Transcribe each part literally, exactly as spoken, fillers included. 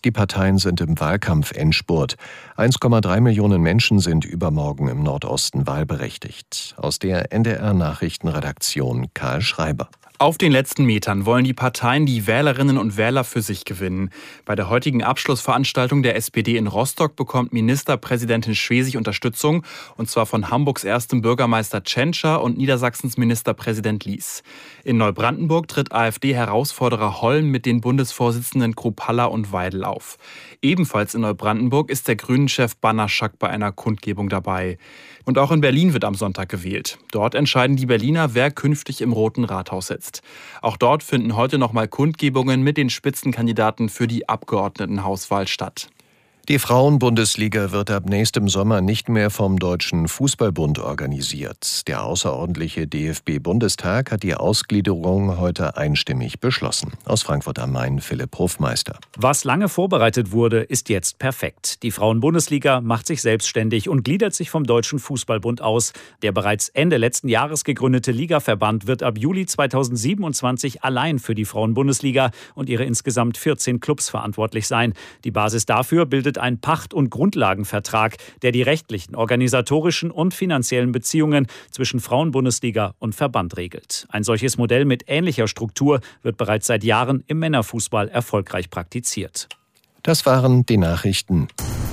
Die Parteien sind im Wahlkampf-Endspurt. eins Komma drei Millionen Menschen sind übermorgen im Nordosten wahlberechtigt. Aus der N D R-Nachrichtenredaktion Karl Schreiber. Auf den letzten Metern wollen die Parteien die Wählerinnen und Wähler für sich gewinnen. Bei der heutigen Abschlussveranstaltung der S P D in Rostock bekommt Ministerpräsidentin Schwesig Unterstützung, und zwar von Hamburgs erstem Bürgermeister Tschentscher und Niedersachsens Ministerpräsident Lies. In Neubrandenburg tritt AfD-Herausforderer Holm mit den Bundesvorsitzenden Kruppalla und Weidel auf. Ebenfalls in Neubrandenburg ist der Grünen-Chef Banaschak bei einer Kundgebung dabei. Und auch in Berlin wird am Sonntag gewählt. Dort entscheiden die Berliner, wer künftig im Roten Rathaus sitzt. Auch dort finden heute nochmal Kundgebungen mit den Spitzenkandidaten für die Abgeordnetenhauswahl statt. Die Frauenbundesliga wird ab nächstem Sommer nicht mehr vom Deutschen Fußballbund organisiert. Der außerordentliche D F B-Bundestag hat die Ausgliederung heute einstimmig beschlossen. Aus Frankfurt am Main Philipp Hofmeister. Was lange vorbereitet wurde, ist jetzt perfekt. Die Frauenbundesliga macht sich selbstständig und gliedert sich vom Deutschen Fußballbund aus. Der bereits Ende letzten Jahres gegründete Ligaverband wird ab Juli zweitausendsiebenundzwanzig allein für die Frauenbundesliga und ihre insgesamt vierzehn Clubs verantwortlich sein. Die Basis dafür bildet ein Pacht- und Grundlagenvertrag, der die rechtlichen, organisatorischen und finanziellen Beziehungen zwischen Frauenbundesliga und Verband regelt. Ein solches Modell mit ähnlicher Struktur wird bereits seit Jahren im Männerfußball erfolgreich praktiziert. Das waren die Nachrichten.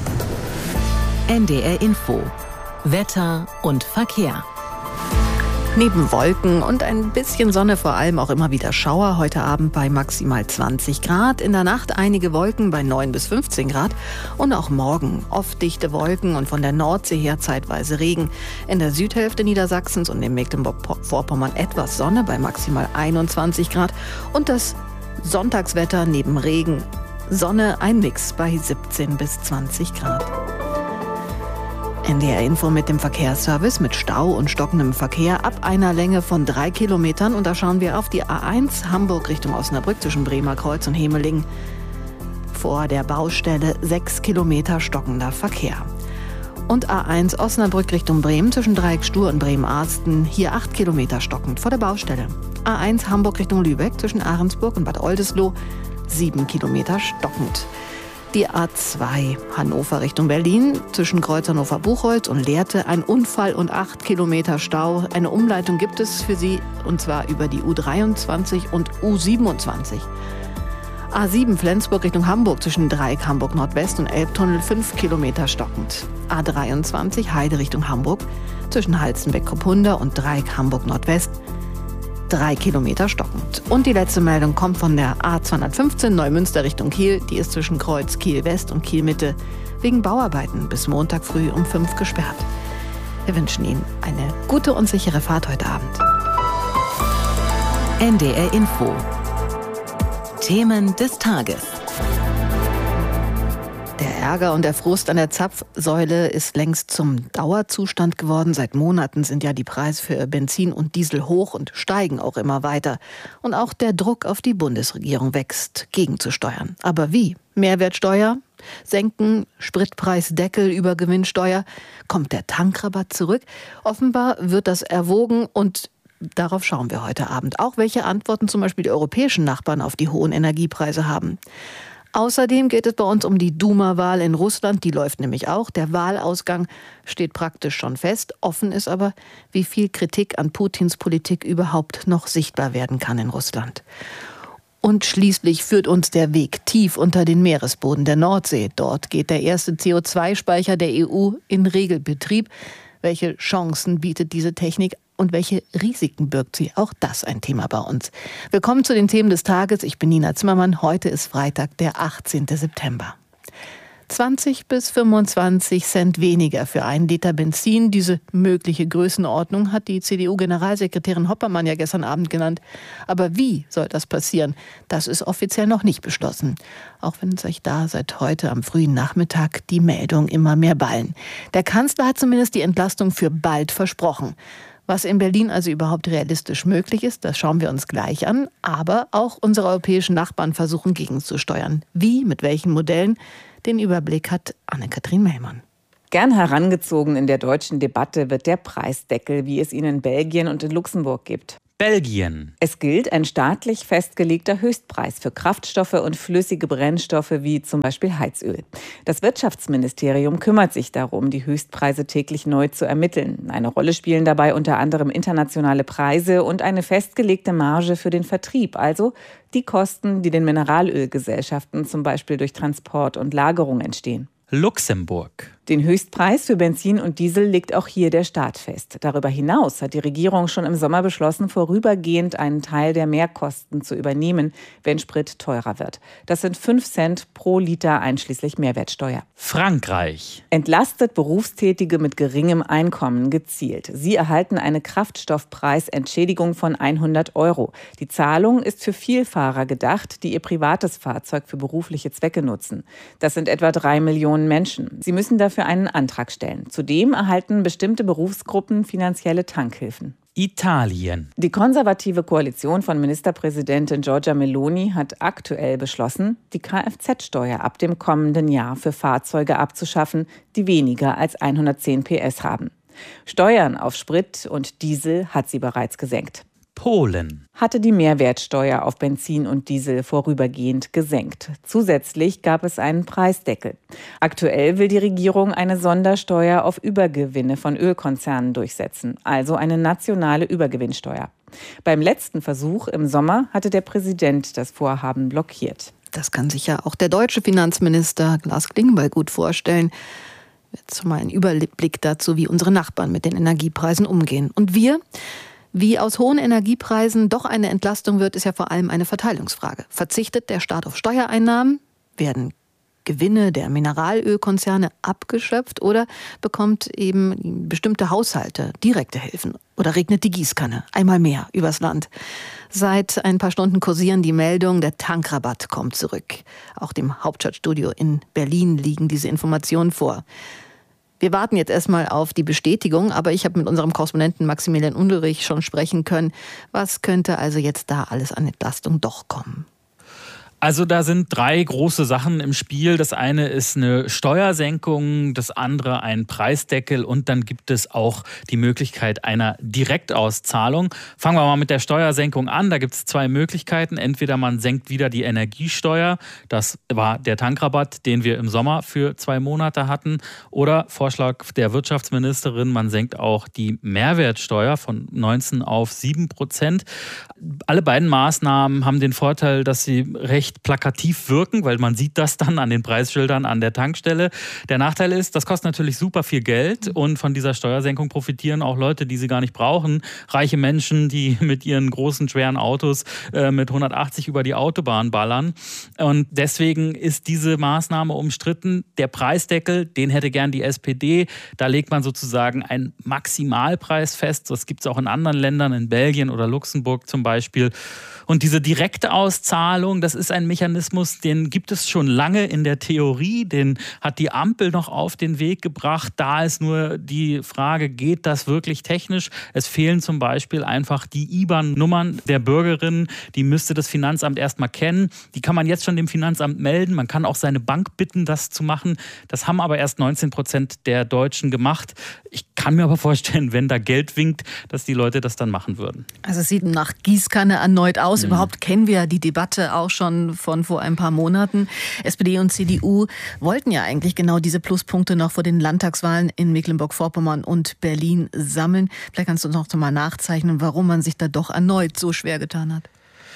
N D R Info. Wetter und Verkehr. Neben Wolken und ein bisschen Sonne vor allem auch immer wieder Schauer. Heute Abend bei maximal zwanzig Grad. In der Nacht einige Wolken bei neun bis fünfzehn Grad. Und auch morgen oft dichte Wolken und von der Nordsee her zeitweise Regen. In der Südhälfte Niedersachsens und in Mecklenburg-Vorpommern etwas Sonne bei maximal einundzwanzig Grad. Und das Sonntagswetter neben Regen, Sonne, ein Mix bei siebzehn bis zwanzig Grad. N D R-Info mit dem Verkehrsservice mit Stau und stockendem Verkehr ab einer Länge von drei Kilometern. Und da schauen wir auf die A eins Hamburg Richtung Osnabrück zwischen Bremer Kreuz und Hemeling. Vor der Baustelle sechs Kilometer stockender Verkehr. Und A eins Osnabrück Richtung Bremen zwischen Dreieckstuhr und Bremen-Arsten. Hier acht Kilometer stockend vor der Baustelle. A eins Hamburg Richtung Lübeck zwischen Ahrensburg und Bad Oldesloe. sieben Kilometer stockend. Die A zwei Hannover Richtung Berlin zwischen Kreuz Hannover-Buchholz und Lehrte. Ein Unfall und acht Kilometer Stau. Eine Umleitung gibt es für Sie, und zwar über die U dreiundzwanzig und U siebenundzwanzig. A sieben Flensburg Richtung Hamburg zwischen Dreieck Hamburg Nordwest und Elbtunnel fünf Kilometer stockend. A dreiundzwanzig Heide Richtung Hamburg zwischen Halstenbeck-Kopunda und Dreieck Hamburg Nordwest drei Kilometer stockend. Und die letzte Meldung kommt von der A zweihundertfünfzehn Neumünster Richtung Kiel. Die ist zwischen Kreuz Kiel West und Kiel Mitte wegen Bauarbeiten bis Montag früh um fünf gesperrt. Wir wünschen Ihnen eine gute und sichere Fahrt heute Abend. N D R Info. Themen des Tages. Der Ärger und der Frust an der Zapfsäule ist längst zum Dauerzustand geworden. Seit Monaten sind ja die Preise für Benzin und Diesel hoch und steigen auch immer weiter. Und auch der Druck auf die Bundesregierung wächst, gegenzusteuern. Aber wie? Mehrwertsteuer? Senken? Spritpreisdeckel über Gewinnsteuer? Kommt der Tankrabatt zurück? Offenbar wird das erwogen und darauf schauen wir heute Abend. Auch welche Antworten zum Beispiel die europäischen Nachbarn auf die hohen Energiepreise haben. Außerdem geht es bei uns um die Duma-Wahl in Russland. Die läuft nämlich auch. Der Wahlausgang steht praktisch schon fest. Offen ist aber, wie viel Kritik an Putins Politik überhaupt noch sichtbar werden kann in Russland. Und schließlich führt uns der Weg tief unter den Meeresboden der Nordsee. Dort geht der erste C O zwei Speicher der E U in Regelbetrieb. Welche Chancen bietet diese Technik und welche Risiken birgt sie? Auch das ein Thema bei uns. Willkommen zu den Themen des Tages. Ich bin Nina Zimmermann. Heute ist Freitag, der achtzehnten September. zwanzig bis fünfundzwanzig Cent weniger für einen Liter Benzin. Diese mögliche Größenordnung hat die C D U-Generalsekretärin Hoppermann ja gestern Abend genannt. Aber wie soll das passieren? Das ist offiziell noch nicht beschlossen. Auch wenn sich da seit heute am frühen Nachmittag die Meldungen immer mehr ballen. Der Kanzler hat zumindest die Entlastung für bald versprochen. Was in Berlin also überhaupt realistisch möglich ist, das schauen wir uns gleich an. Aber auch unsere europäischen Nachbarn versuchen gegenzusteuern. Wie, mit welchen Modellen? Den Überblick hat Anne-Kathrin Mellmann. Gern herangezogen in der deutschen Debatte wird der Preisdeckel, wie es ihn in Belgien und in Luxemburg gibt. Belgien. Es gilt ein staatlich festgelegter Höchstpreis für Kraftstoffe und flüssige Brennstoffe wie zum Beispiel Heizöl. Das Wirtschaftsministerium kümmert sich darum, die Höchstpreise täglich neu zu ermitteln. Eine Rolle spielen dabei unter anderem internationale Preise und eine festgelegte Marge für den Vertrieb, also die Kosten, die den Mineralölgesellschaften zum Beispiel durch Transport und Lagerung entstehen. Luxemburg. Den Höchstpreis für Benzin und Diesel legt auch hier der Staat fest. Darüber hinaus hat die Regierung schon im Sommer beschlossen, vorübergehend einen Teil der Mehrkosten zu übernehmen, wenn Sprit teurer wird. Das sind fünf Cent pro Liter einschließlich Mehrwertsteuer. Frankreich. Entlastet Berufstätige mit geringem Einkommen gezielt. Sie erhalten eine Kraftstoffpreisentschädigung von hundert Euro. Die Zahlung ist für Vielfahrer gedacht, die ihr privates Fahrzeug für berufliche Zwecke nutzen. Das sind etwa drei Millionen Menschen. Sie müssen dafür für einen Antrag stellen. Zudem erhalten bestimmte Berufsgruppen finanzielle Tankhilfen. Italien. Die konservative Koalition von Ministerpräsidentin Giorgia Meloni hat aktuell beschlossen, die Kfz-Steuer ab dem kommenden Jahr für Fahrzeuge abzuschaffen, die weniger als hundertzehn P S haben. Steuern auf Sprit und Diesel hat sie bereits gesenkt. Polen hatte die Mehrwertsteuer auf Benzin und Diesel vorübergehend gesenkt. Zusätzlich gab es einen Preisdeckel. Aktuell will die Regierung eine Sondersteuer auf Übergewinne von Ölkonzernen durchsetzen, also eine nationale Übergewinnsteuer. Beim letzten Versuch im Sommer hatte der Präsident das Vorhaben blockiert. Das kann sich ja auch der deutsche Finanzminister Lars Klingbeil gut vorstellen. Jetzt mal ein Überblick dazu, wie unsere Nachbarn mit den Energiepreisen umgehen. Und wir? Wie aus hohen Energiepreisen doch eine Entlastung wird, ist ja vor allem eine Verteilungsfrage. Verzichtet der Staat auf Steuereinnahmen? Werden Gewinne der Mineralölkonzerne abgeschöpft oder bekommt eben bestimmte Haushalte direkte Hilfen? Oder regnet die Gießkanne einmal mehr übers Land? Seit ein paar Stunden kursieren die Meldungen, der Tankrabatt kommt zurück. Auch dem Hauptstadtstudio in Berlin liegen diese Informationen vor. Wir warten jetzt erstmal auf die Bestätigung, aber ich habe mit unserem Korrespondenten Maximilian Underich schon sprechen können. Was könnte also jetzt da alles an Entlastung doch kommen? Also da sind drei große Sachen im Spiel. Das eine ist eine Steuersenkung, das andere ein Preisdeckel und dann gibt es auch die Möglichkeit einer Direktauszahlung. Fangen wir mal mit der Steuersenkung an. Da gibt es zwei Möglichkeiten. Entweder man senkt wieder die Energiesteuer. Das war der Tankrabatt, den wir im Sommer für zwei Monate hatten. Oder Vorschlag der Wirtschaftsministerin, man senkt auch die Mehrwertsteuer von neunzehn auf sieben Prozent. Alle beiden Maßnahmen haben den Vorteil, dass sie recht plakativ wirken, weil man sieht das dann an den Preisschildern an der Tankstelle. Der Nachteil ist, das kostet natürlich super viel Geld und von dieser Steuersenkung profitieren auch Leute, die sie gar nicht brauchen. Reiche Menschen, die mit ihren großen, schweren Autos äh, mit hundertachtzig über die Autobahn ballern. Und deswegen ist diese Maßnahme umstritten. Der Preisdeckel, den hätte gern die S P D. Da legt man sozusagen einen Maximalpreis fest. Das gibt es auch in anderen Ländern, in Belgien oder Luxemburg zum Beispiel. Und diese direkte Auszahlung, das ist ein Mechanismus, den gibt es schon lange in der Theorie. Den hat die Ampel noch auf den Weg gebracht. Da ist nur die Frage, geht das wirklich technisch? Es fehlen zum Beispiel einfach die I B A N-Nummern der Bürgerinnen. Die müsste das Finanzamt erstmal kennen. Die kann man jetzt schon dem Finanzamt melden. Man kann auch seine Bank bitten, das zu machen. Das haben aber erst neunzehn Prozent der Deutschen gemacht. Ich kann mir aber vorstellen, wenn da Geld winkt, dass die Leute das dann machen würden. Also es sieht nach Gießkanne erneut aus. Mhm. Überhaupt kennen wir die Debatte auch schon von vor ein paar Monaten. S P D und C D U wollten ja eigentlich genau diese Pluspunkte noch vor den Landtagswahlen in Mecklenburg-Vorpommern und Berlin sammeln. Vielleicht kannst du uns noch mal nachzeichnen, warum man sich da doch erneut so schwer getan hat.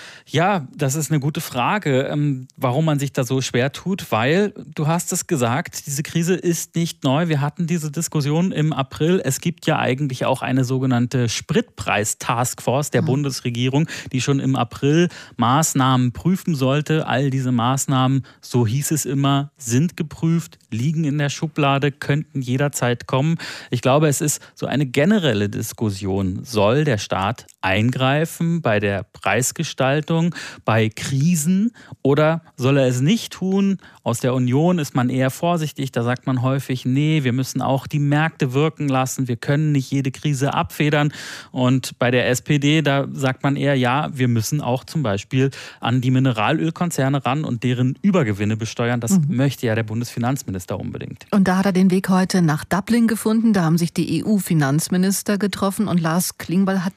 Ja, das ist eine gute Frage, warum man sich da so schwer tut, weil, du hast es gesagt, diese Krise ist nicht neu. Wir hatten diese Diskussion im April. Es gibt ja eigentlich auch eine sogenannte Spritpreis-Taskforce der mhm. Bundesregierung, die schon im April Maßnahmen prüfen sollte. All diese Maßnahmen, so hieß es immer, sind geprüft, liegen in der Schublade, könnten jederzeit kommen. Ich glaube, es ist so eine generelle Diskussion. Soll der Staat eingreifen bei der Preisgestaltung, bei Krisen oder soll er es nicht tun? Aus der Union ist man eher vorsichtig, da sagt man häufig, nee, wir müssen auch die Märkte wirken lassen, wir können nicht jede Krise abfedern. Und bei der S P D, da sagt man eher, ja, wir müssen auch zum Beispiel an die Mineralölkonzerne ran und deren Übergewinne besteuern. Das mhm. möchte ja der Bundesfinanzminister unbedingt. Und da hat er den Weg heute nach Dublin gefunden, da haben sich die E U-Finanzminister getroffen und Lars Klingbeil hat eben dann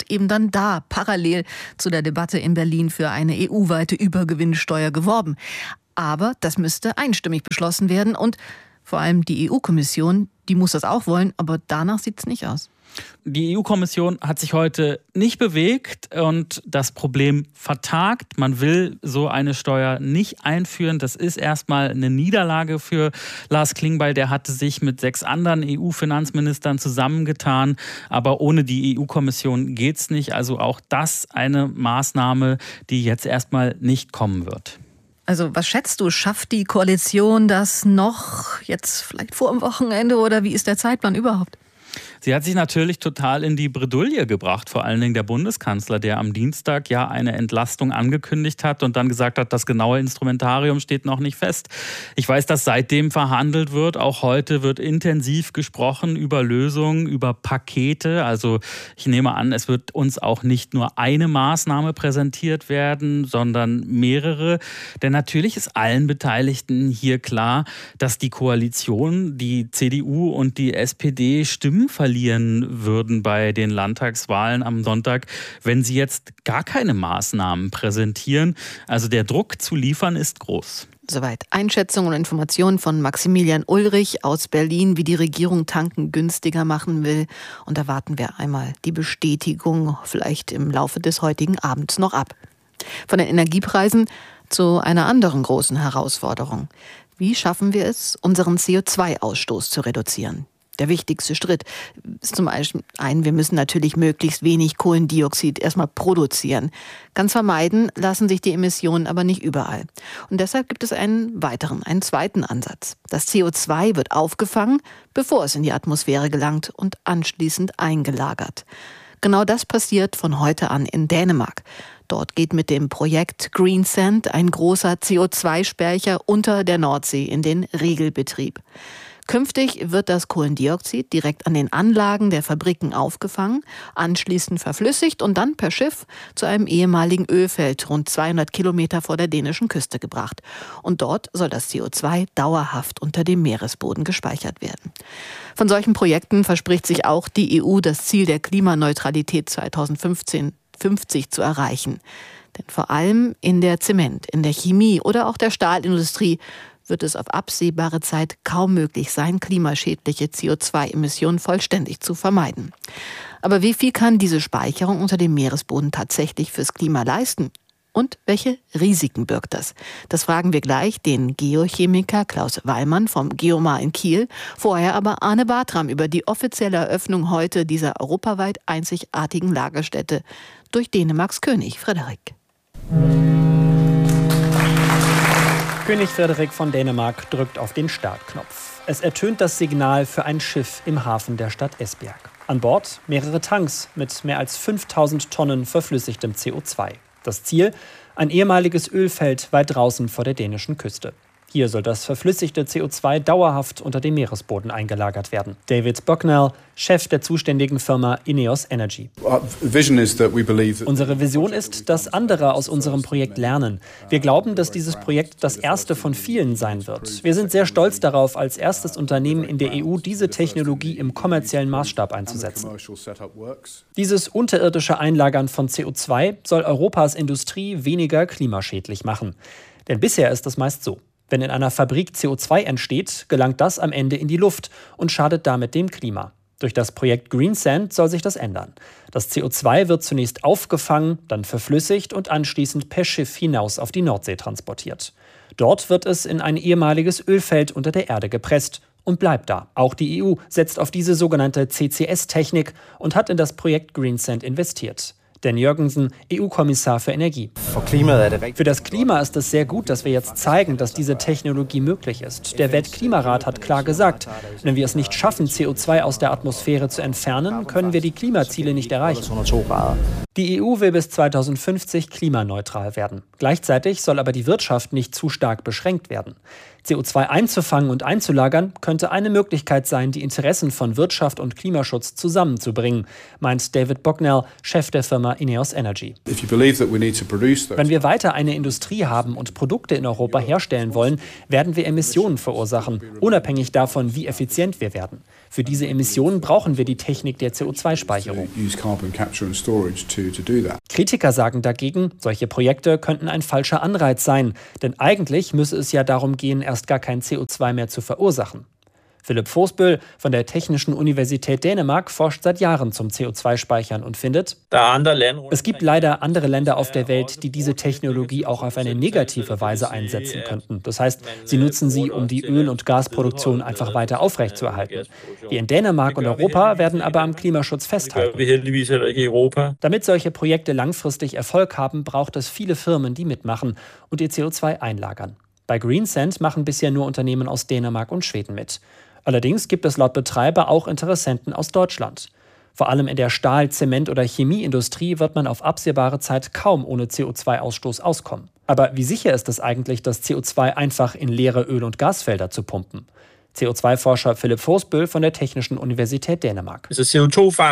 schon da parallel zu der Debatte in Berlin für eine E U-weite Übergewinnsteuer geworben. Aber das müsste einstimmig beschlossen werden und vor allem die E U-Kommission, die muss das auch wollen, aber danach sieht es nicht aus. Die E U-Kommission hat sich heute nicht bewegt und das Problem vertagt. Man will so eine Steuer nicht einführen. Das ist erstmal eine Niederlage für Lars Klingbeil. Der hatte sich mit sechs anderen E U-Finanzministern zusammengetan. Aber ohne die E U-Kommission geht's nicht. Also auch das eine Maßnahme, die jetzt erstmal nicht kommen wird. Also was schätzt du, schafft die Koalition das noch jetzt vielleicht vor dem Wochenende oder wie ist der Zeitplan überhaupt? Sie hat sich natürlich total in die Bredouille gebracht, vor allen Dingen der Bundeskanzler, der am Dienstag ja eine Entlastung angekündigt hat und dann gesagt hat, das genaue Instrumentarium steht noch nicht fest. Ich weiß, dass seitdem verhandelt wird. Auch heute wird intensiv gesprochen über Lösungen, über Pakete. Also ich nehme an, es wird uns auch nicht nur eine Maßnahme präsentiert werden, sondern mehrere. Denn natürlich ist allen Beteiligten hier klar, dass die Koalition, die C D U und die S P D Stimmen verlieren würden bei den Landtagswahlen am Sonntag, wenn sie jetzt gar keine Maßnahmen präsentieren. Also der Druck zu liefern ist groß. Soweit Einschätzungen und Informationen von Maximilian Ulrich aus Berlin, wie die Regierung tanken günstiger machen will. Und da warten wir einmal die Bestätigung vielleicht im Laufe des heutigen Abends noch ab. Von den Energiepreisen zu einer anderen großen Herausforderung. Wie schaffen wir es, unseren C O zwei Ausstoß zu reduzieren? Der wichtigste Schritt ist zum Beispiel ein, wir müssen natürlich möglichst wenig Kohlendioxid erstmal produzieren. Ganz vermeiden lassen sich die Emissionen aber nicht überall. Und deshalb gibt es einen weiteren, einen zweiten Ansatz. Das C O zwei wird aufgefangen, bevor es in die Atmosphäre gelangt und anschließend eingelagert. Genau das passiert von heute an in Dänemark. Dort geht mit dem Projekt Greensand ein großer C O zwei Speicher unter der Nordsee in den Regelbetrieb. Künftig wird das Kohlendioxid direkt an den Anlagen der Fabriken aufgefangen, anschließend verflüssigt und dann per Schiff zu einem ehemaligen Ölfeld rund zweihundert Kilometer vor der dänischen Küste gebracht. Und dort soll das C O zwei dauerhaft unter dem Meeresboden gespeichert werden. Von solchen Projekten verspricht sich auch die E U, das Ziel der Klimaneutralität zweitausendfünfzehn fünfzig zu erreichen. Denn vor allem in der Zement-, in der Chemie- oder auch der Stahlindustrie wird es auf absehbare Zeit kaum möglich sein, klimaschädliche C O zwei Emissionen vollständig zu vermeiden. Aber wie viel kann diese Speicherung unter dem Meeresboden tatsächlich fürs Klima leisten? Und welche Risiken birgt das? Das fragen wir gleich den Geochemiker Klaus Wallmann vom Geomar in Kiel, vorher aber Arne Bartram über die offizielle Eröffnung heute dieser europaweit einzigartigen Lagerstätte durch Dänemarks König Frederik. König Frederik von Dänemark drückt auf den Startknopf. Es ertönt das Signal für ein Schiff im Hafen der Stadt Esbjerg. An Bord mehrere Tanks mit mehr als fünftausend Tonnen verflüssigtem C O zwei. Das Ziel? Ein ehemaliges Ölfeld weit draußen vor der dänischen Küste. Hier soll das verflüssigte C O zwei dauerhaft unter dem Meeresboden eingelagert werden. David Bucknell, Chef der zuständigen Firma Ineos Energy. Unsere Vision ist, dass andere aus unserem Projekt lernen. Wir glauben, dass dieses Projekt das erste von vielen sein wird. Wir sind sehr stolz darauf, als erstes Unternehmen in der E U diese Technologie im kommerziellen Maßstab einzusetzen. Dieses unterirdische Einlagern von C O zwei soll Europas Industrie weniger klimaschädlich machen. Denn bisher ist das meist so. Wenn in einer Fabrik C O zwei entsteht, gelangt das am Ende in die Luft und schadet damit dem Klima. Durch das Projekt Greensand soll sich das ändern. Das C O zwei wird zunächst aufgefangen, dann verflüssigt und anschließend per Schiff hinaus auf die Nordsee transportiert. Dort wird es in ein ehemaliges Ölfeld unter der Erde gepresst und bleibt da. Auch die E U setzt auf diese sogenannte C C S-Technik und hat in das Projekt Greensand investiert. Dan Jørgensen, E U-Kommissar für Energie. Für das Klima ist es sehr gut, dass wir jetzt zeigen, dass diese Technologie möglich ist. Der Weltklimarat hat klar gesagt, wenn wir es nicht schaffen, C O zwei aus der Atmosphäre zu entfernen, können wir die Klimaziele nicht erreichen. Die E U will bis zweitausendfünfzig klimaneutral werden. Gleichzeitig soll aber die Wirtschaft nicht zu stark beschränkt werden. C O zwei einzufangen und einzulagern könnte eine Möglichkeit sein, die Interessen von Wirtschaft und Klimaschutz zusammenzubringen, meint David Bognell, Chef der Firma Ineos Energy. Wenn wir weiter eine Industrie haben und Produkte in Europa herstellen wollen, werden wir Emissionen verursachen, unabhängig davon, wie effizient wir werden. Für diese Emissionen brauchen wir die Technik der C O zwei Speicherung. Kritiker sagen dagegen, solche Projekte könnten ein falscher Anreiz sein, denn eigentlich müsse es ja darum gehen, erst gar kein C O zwei mehr zu verursachen. Philipp Voßböhl von der Technischen Universität Dänemark forscht seit Jahren zum C O zwei Speichern und findet, es gibt leider andere Länder auf der Welt, die diese Technologie auch auf eine negative Weise einsetzen könnten. Das heißt, sie nutzen sie, um die Öl- und Gasproduktion einfach weiter aufrechtzuerhalten. Wir in Dänemark und Europa werden aber am Klimaschutz festhalten. Damit solche Projekte langfristig Erfolg haben, braucht es viele Firmen, die mitmachen und ihr C O zwei einlagern. Bei Greensand machen bisher nur Unternehmen aus Dänemark und Schweden mit. Allerdings gibt es laut Betreiber auch Interessenten aus Deutschland. Vor allem in der Stahl-, Zement- oder Chemieindustrie wird man auf absehbare Zeit kaum ohne C O zwei Ausstoß auskommen. Aber wie sicher ist es eigentlich, das C O zwei einfach in leere Öl- und Gasfelder zu pumpen? C O zwei Forscher Philipp Voßböhl von der Technischen Universität Dänemark. Das C O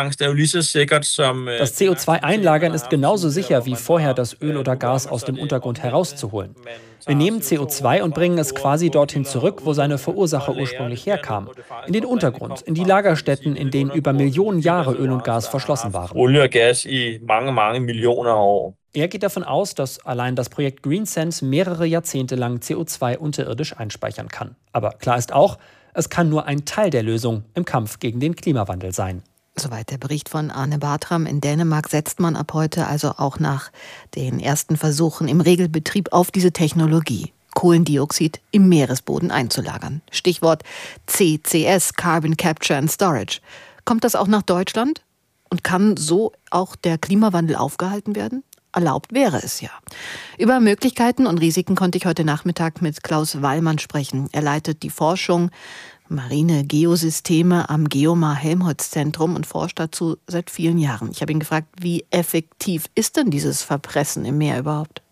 zwei einlagern ist genauso sicher wie vorher das Öl oder Gas aus dem Untergrund herauszuholen. Wir nehmen C O zwei und bringen es quasi dorthin zurück, wo seine Verursacher ursprünglich herkam. In den Untergrund, in die Lagerstätten, in denen über Millionen Jahre Öl und Gas verschlossen waren. Er geht davon aus, dass allein das Projekt Greensand mehrere Jahrzehnte lang C O zwei unterirdisch einspeichern kann. Aber klar ist auch, es kann nur ein Teil der Lösung im Kampf gegen den Klimawandel sein. Soweit der Bericht von Arne Bartram. In Dänemark setzt man ab heute also auch nach den ersten Versuchen im Regelbetrieb auf diese Technologie, Kohlendioxid im Meeresboden einzulagern. Stichwort C C S, Carbon Capture and Storage. Kommt das auch nach Deutschland? Und kann so auch der Klimawandel aufgehalten werden? Erlaubt wäre es ja. Über Möglichkeiten und Risiken konnte ich heute Nachmittag mit Klaus Wallmann sprechen. Er leitet die Forschung Marine Geosysteme am Geomar-Helmholtz-Zentrum und forscht dazu seit vielen Jahren. Ich habe ihn gefragt, wie effektiv ist denn dieses Verpressen im Meer überhaupt?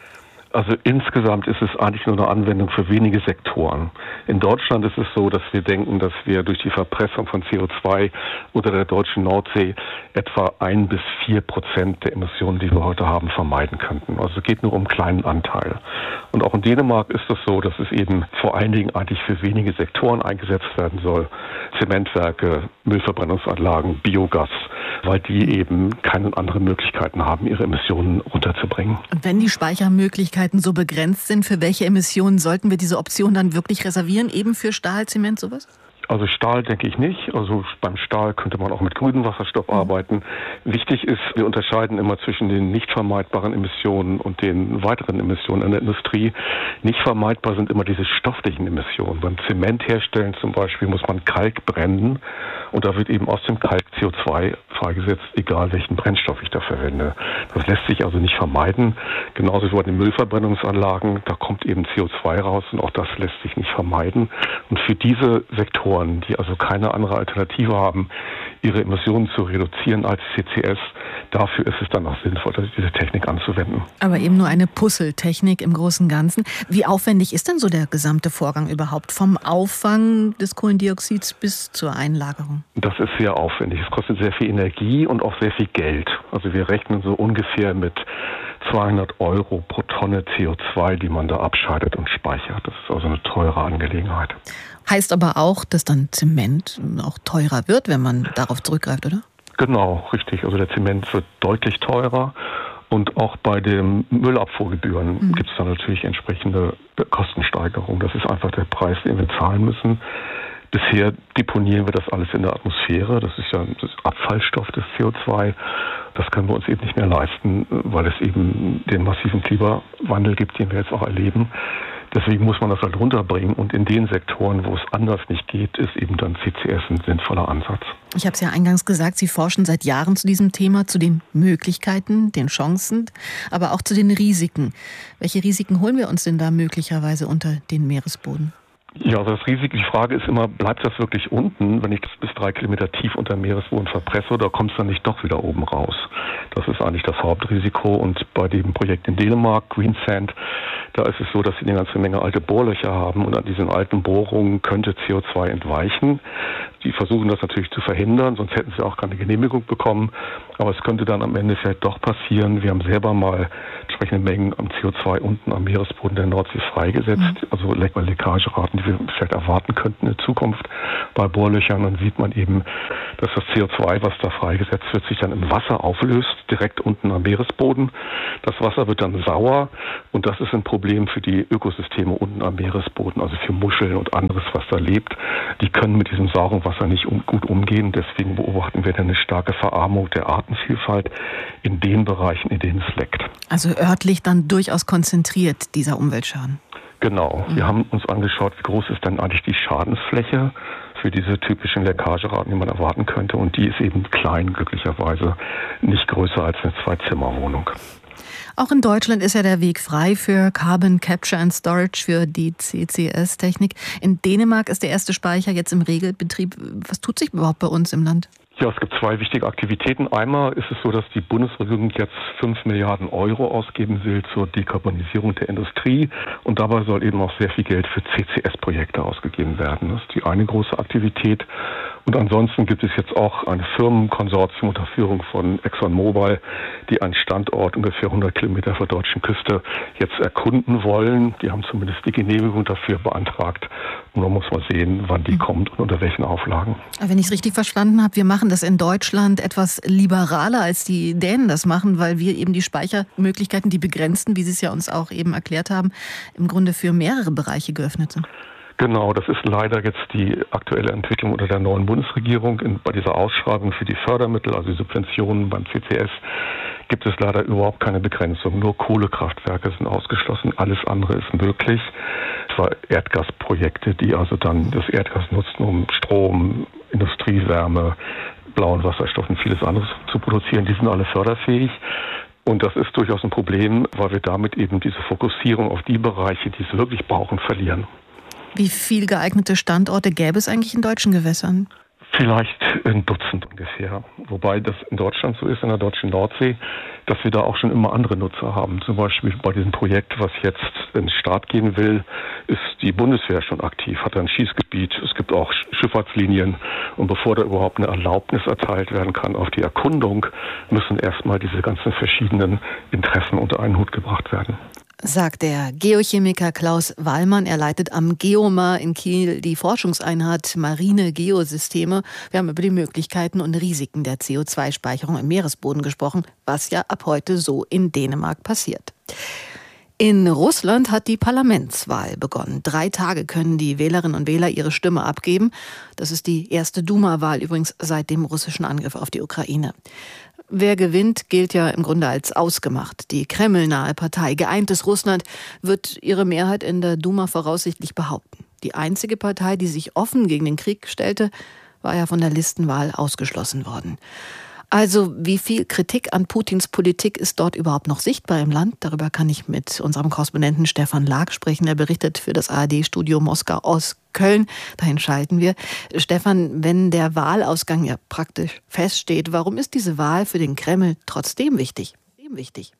Also insgesamt ist es eigentlich nur eine Anwendung für wenige Sektoren. In Deutschland ist es so, dass wir denken, dass wir durch die Verpressung von C O zwei unter der deutschen Nordsee etwa ein bis vier Prozent der Emissionen, die wir heute haben, vermeiden könnten. Also es geht nur um einen kleinen Anteil. Und auch in Dänemark ist es so, dass es eben vor allen Dingen eigentlich für wenige Sektoren eingesetzt werden soll. Zementwerke, Müllverbrennungsanlagen, Biogas, weil die eben keine anderen Möglichkeiten haben, ihre Emissionen runterzubringen. Und wenn die Speichermöglichkeiten so begrenzt sind, für welche Emissionen sollten wir diese Option dann wirklich reservieren? Eben für Stahl, Zement, sowas? Also Stahl denke ich nicht. Also beim Stahl könnte man auch mit grünem Wasserstoff mhm. arbeiten. Wichtig ist, wir unterscheiden immer zwischen den nicht vermeidbaren Emissionen und den weiteren Emissionen in der Industrie. Nicht vermeidbar sind immer diese stofflichen Emissionen. Beim Zement herstellen zum Beispiel muss man Kalk brennen und da wird eben aus dem Kalk C O zwei freigesetzt, egal welchen Brennstoff ich da verwende. Das lässt sich also nicht vermeiden. Genauso wie bei den Müllverbrennungsanlagen, da kommt eben C O zwei raus und auch das lässt sich nicht vermeiden. Und für diese Sektoren, die also keine andere Alternative haben, ihre Emissionen zu reduzieren als C C S, dafür ist es dann auch sinnvoll, diese Technik anzuwenden. Aber eben nur eine Puzzletechnik im Großen und Ganzen. Wie aufwendig ist denn so der gesamte Vorgang überhaupt? Vom Auffang des Kohlendioxids bis zur Einlagerung? Das ist sehr aufwendig. Es kostet sehr viel Energie und auch sehr viel Geld. Also wir rechnen so ungefähr mit zweihundert Euro pro Tonne C O zwei, die man da abscheidet und speichert. Das ist also eine teure Angelegenheit. Heißt aber auch, dass dann Zement auch teurer wird, wenn man darauf zurückgreift, oder? Genau, richtig. Also der Zement wird deutlich teurer. Und auch bei den Müllabfuhrgebühren mhm. gibt es dann natürlich entsprechende Kostensteigerungen. Das ist einfach der Preis, den wir zahlen müssen. Bisher deponieren wir das alles in der Atmosphäre. Das ist ja das Abfallstoff des C O zwei. Das können wir uns eben nicht mehr leisten, weil es eben den massiven Klimawandel gibt, den wir jetzt auch erleben. Deswegen muss man das halt runterbringen. Und in den Sektoren, wo es anders nicht geht, ist eben dann C C S ein sinnvoller Ansatz. Ich habe es ja eingangs gesagt, Sie forschen seit Jahren zu diesem Thema, zu den Möglichkeiten, den Chancen, aber auch zu den Risiken. Welche Risiken holen wir uns denn da möglicherweise unter den Meeresboden? Ja, also das Risiko, die Frage ist immer, bleibt das wirklich unten, wenn ich das bis drei Kilometer tief unter dem Meeresboden verpresse, oder kommt es dann nicht doch wieder oben raus? Das ist eigentlich das Hauptrisiko. Und bei dem Projekt in Dänemark, Greensand, da ist es so, dass sie eine ganze Menge alte Bohrlöcher haben und an diesen alten Bohrungen könnte C O zwei entweichen. Die versuchen das natürlich zu verhindern, sonst hätten sie auch keine Genehmigung bekommen. Aber es könnte dann am Ende vielleicht doch passieren. Wir haben selber mal entsprechende Mengen am C O zwei unten am Meeresboden der Nordsee freigesetzt. Mhm. Also Leckageraten, die wir vielleicht erwarten könnten in Zukunft bei Bohrlöchern. Dann sieht man eben, dass das C O zwei, was da freigesetzt wird, sich dann im Wasser auflöst, direkt unten am Meeresboden. Das Wasser wird dann sauer und das ist ein Problem für die Ökosysteme unten am Meeresboden, also für Muscheln und anderes, was da lebt. Die können mit diesem sauren Wasser nicht um, gut umgehen. Deswegen beobachten wir dann eine starke Verarmung der Artenvielfalt in den Bereichen, in denen es leckt. Also örtlich dann durchaus konzentriert, dieser Umweltschaden. Genau. Mhm. Wir haben uns angeschaut, wie groß ist dann eigentlich die Schadensfläche für diese typischen Leckageraten, die man erwarten könnte. Und die ist eben klein, glücklicherweise nicht größer als eine Zwei-Zimmer-Wohnung. Auch in Deutschland ist ja der Weg frei für Carbon Capture and Storage, für die C C S-Technik. In Dänemark ist der erste Speicher jetzt im Regelbetrieb. Was tut sich überhaupt bei uns im Land? Ja, es gibt zwei wichtige Aktivitäten. Einmal ist es so, dass die Bundesregierung jetzt fünf Milliarden Euro ausgeben will zur Dekarbonisierung der Industrie. Und dabei soll eben auch sehr viel Geld für C C S-Projekte ausgegeben werden. Das ist die eine große Aktivität. Und ansonsten gibt es jetzt auch ein Firmenkonsortium unter Führung von ExxonMobil, die einen Standort ungefähr hundert Kilometer vor der deutschen Küste jetzt erkunden wollen. Die haben zumindest die Genehmigung dafür beantragt. Und man muss mal sehen, wann die kommt und unter welchen Auflagen. Wenn ich es richtig verstanden habe, wir machen das in Deutschland etwas liberaler, als die Dänen das machen, weil wir eben die Speichermöglichkeiten, die begrenzten, wie Sie es ja uns auch eben erklärt haben, im Grunde für mehrere Bereiche geöffnet sind. Genau, das ist leider jetzt die aktuelle Entwicklung unter der neuen Bundesregierung. In, bei dieser Ausschreibung für die Fördermittel, also die Subventionen beim C C S, gibt es leider überhaupt keine Begrenzung. Nur Kohlekraftwerke sind ausgeschlossen, alles andere ist möglich. Zwar Erdgasprojekte, die also dann das Erdgas nutzen, um Strom, Industriewärme, blauen Wasserstoff und vieles anderes zu produzieren, die sind alle förderfähig. Und das ist durchaus ein Problem, weil wir damit eben diese Fokussierung auf die Bereiche, die es wirklich brauchen, verlieren. Wie viele geeignete Standorte gäbe es eigentlich in deutschen Gewässern? Vielleicht ein Dutzend ungefähr. Wobei das in Deutschland so ist, in der deutschen Nordsee, dass wir da auch schon immer andere Nutzer haben. Zum Beispiel bei diesem Projekt, was jetzt in den Start gehen will, ist die Bundeswehr schon aktiv, hat ein Schießgebiet. Es gibt auch Schifffahrtslinien. Und bevor da überhaupt eine Erlaubnis erteilt werden kann auf die Erkundung, müssen erstmal diese ganzen verschiedenen Interessen unter einen Hut gebracht werden. Sagt der Geochemiker Klaus Wallmann. Er leitet am Geomar in Kiel die Forschungseinheit Marine Geosysteme. Wir haben über die Möglichkeiten und Risiken der C O zwei Speicherung im Meeresboden gesprochen, was ja ab heute so in Dänemark passiert. In Russland hat die Parlamentswahl begonnen. Drei Tage können die Wählerinnen und Wähler ihre Stimme abgeben. Das ist die erste Duma-Wahl übrigens seit dem russischen Angriff auf die Ukraine. Wer gewinnt, gilt ja im Grunde als ausgemacht. Die Kreml-nahe Partei Geeintes Russland wird ihre Mehrheit in der Duma voraussichtlich behaupten. Die einzige Partei, die sich offen gegen den Krieg stellte, war ja von der Listenwahl ausgeschlossen worden. Also wie viel Kritik an Putins Politik ist dort überhaupt noch sichtbar im Land? Darüber kann ich mit unserem Korrespondenten Stefan Lag sprechen. Er berichtet für das A R D-Studio Moskau aus Köln. Dahin schalten wir. Stefan, wenn der Wahlausgang ja praktisch feststeht, warum ist diese Wahl für den Kreml trotzdem wichtig? wichtig?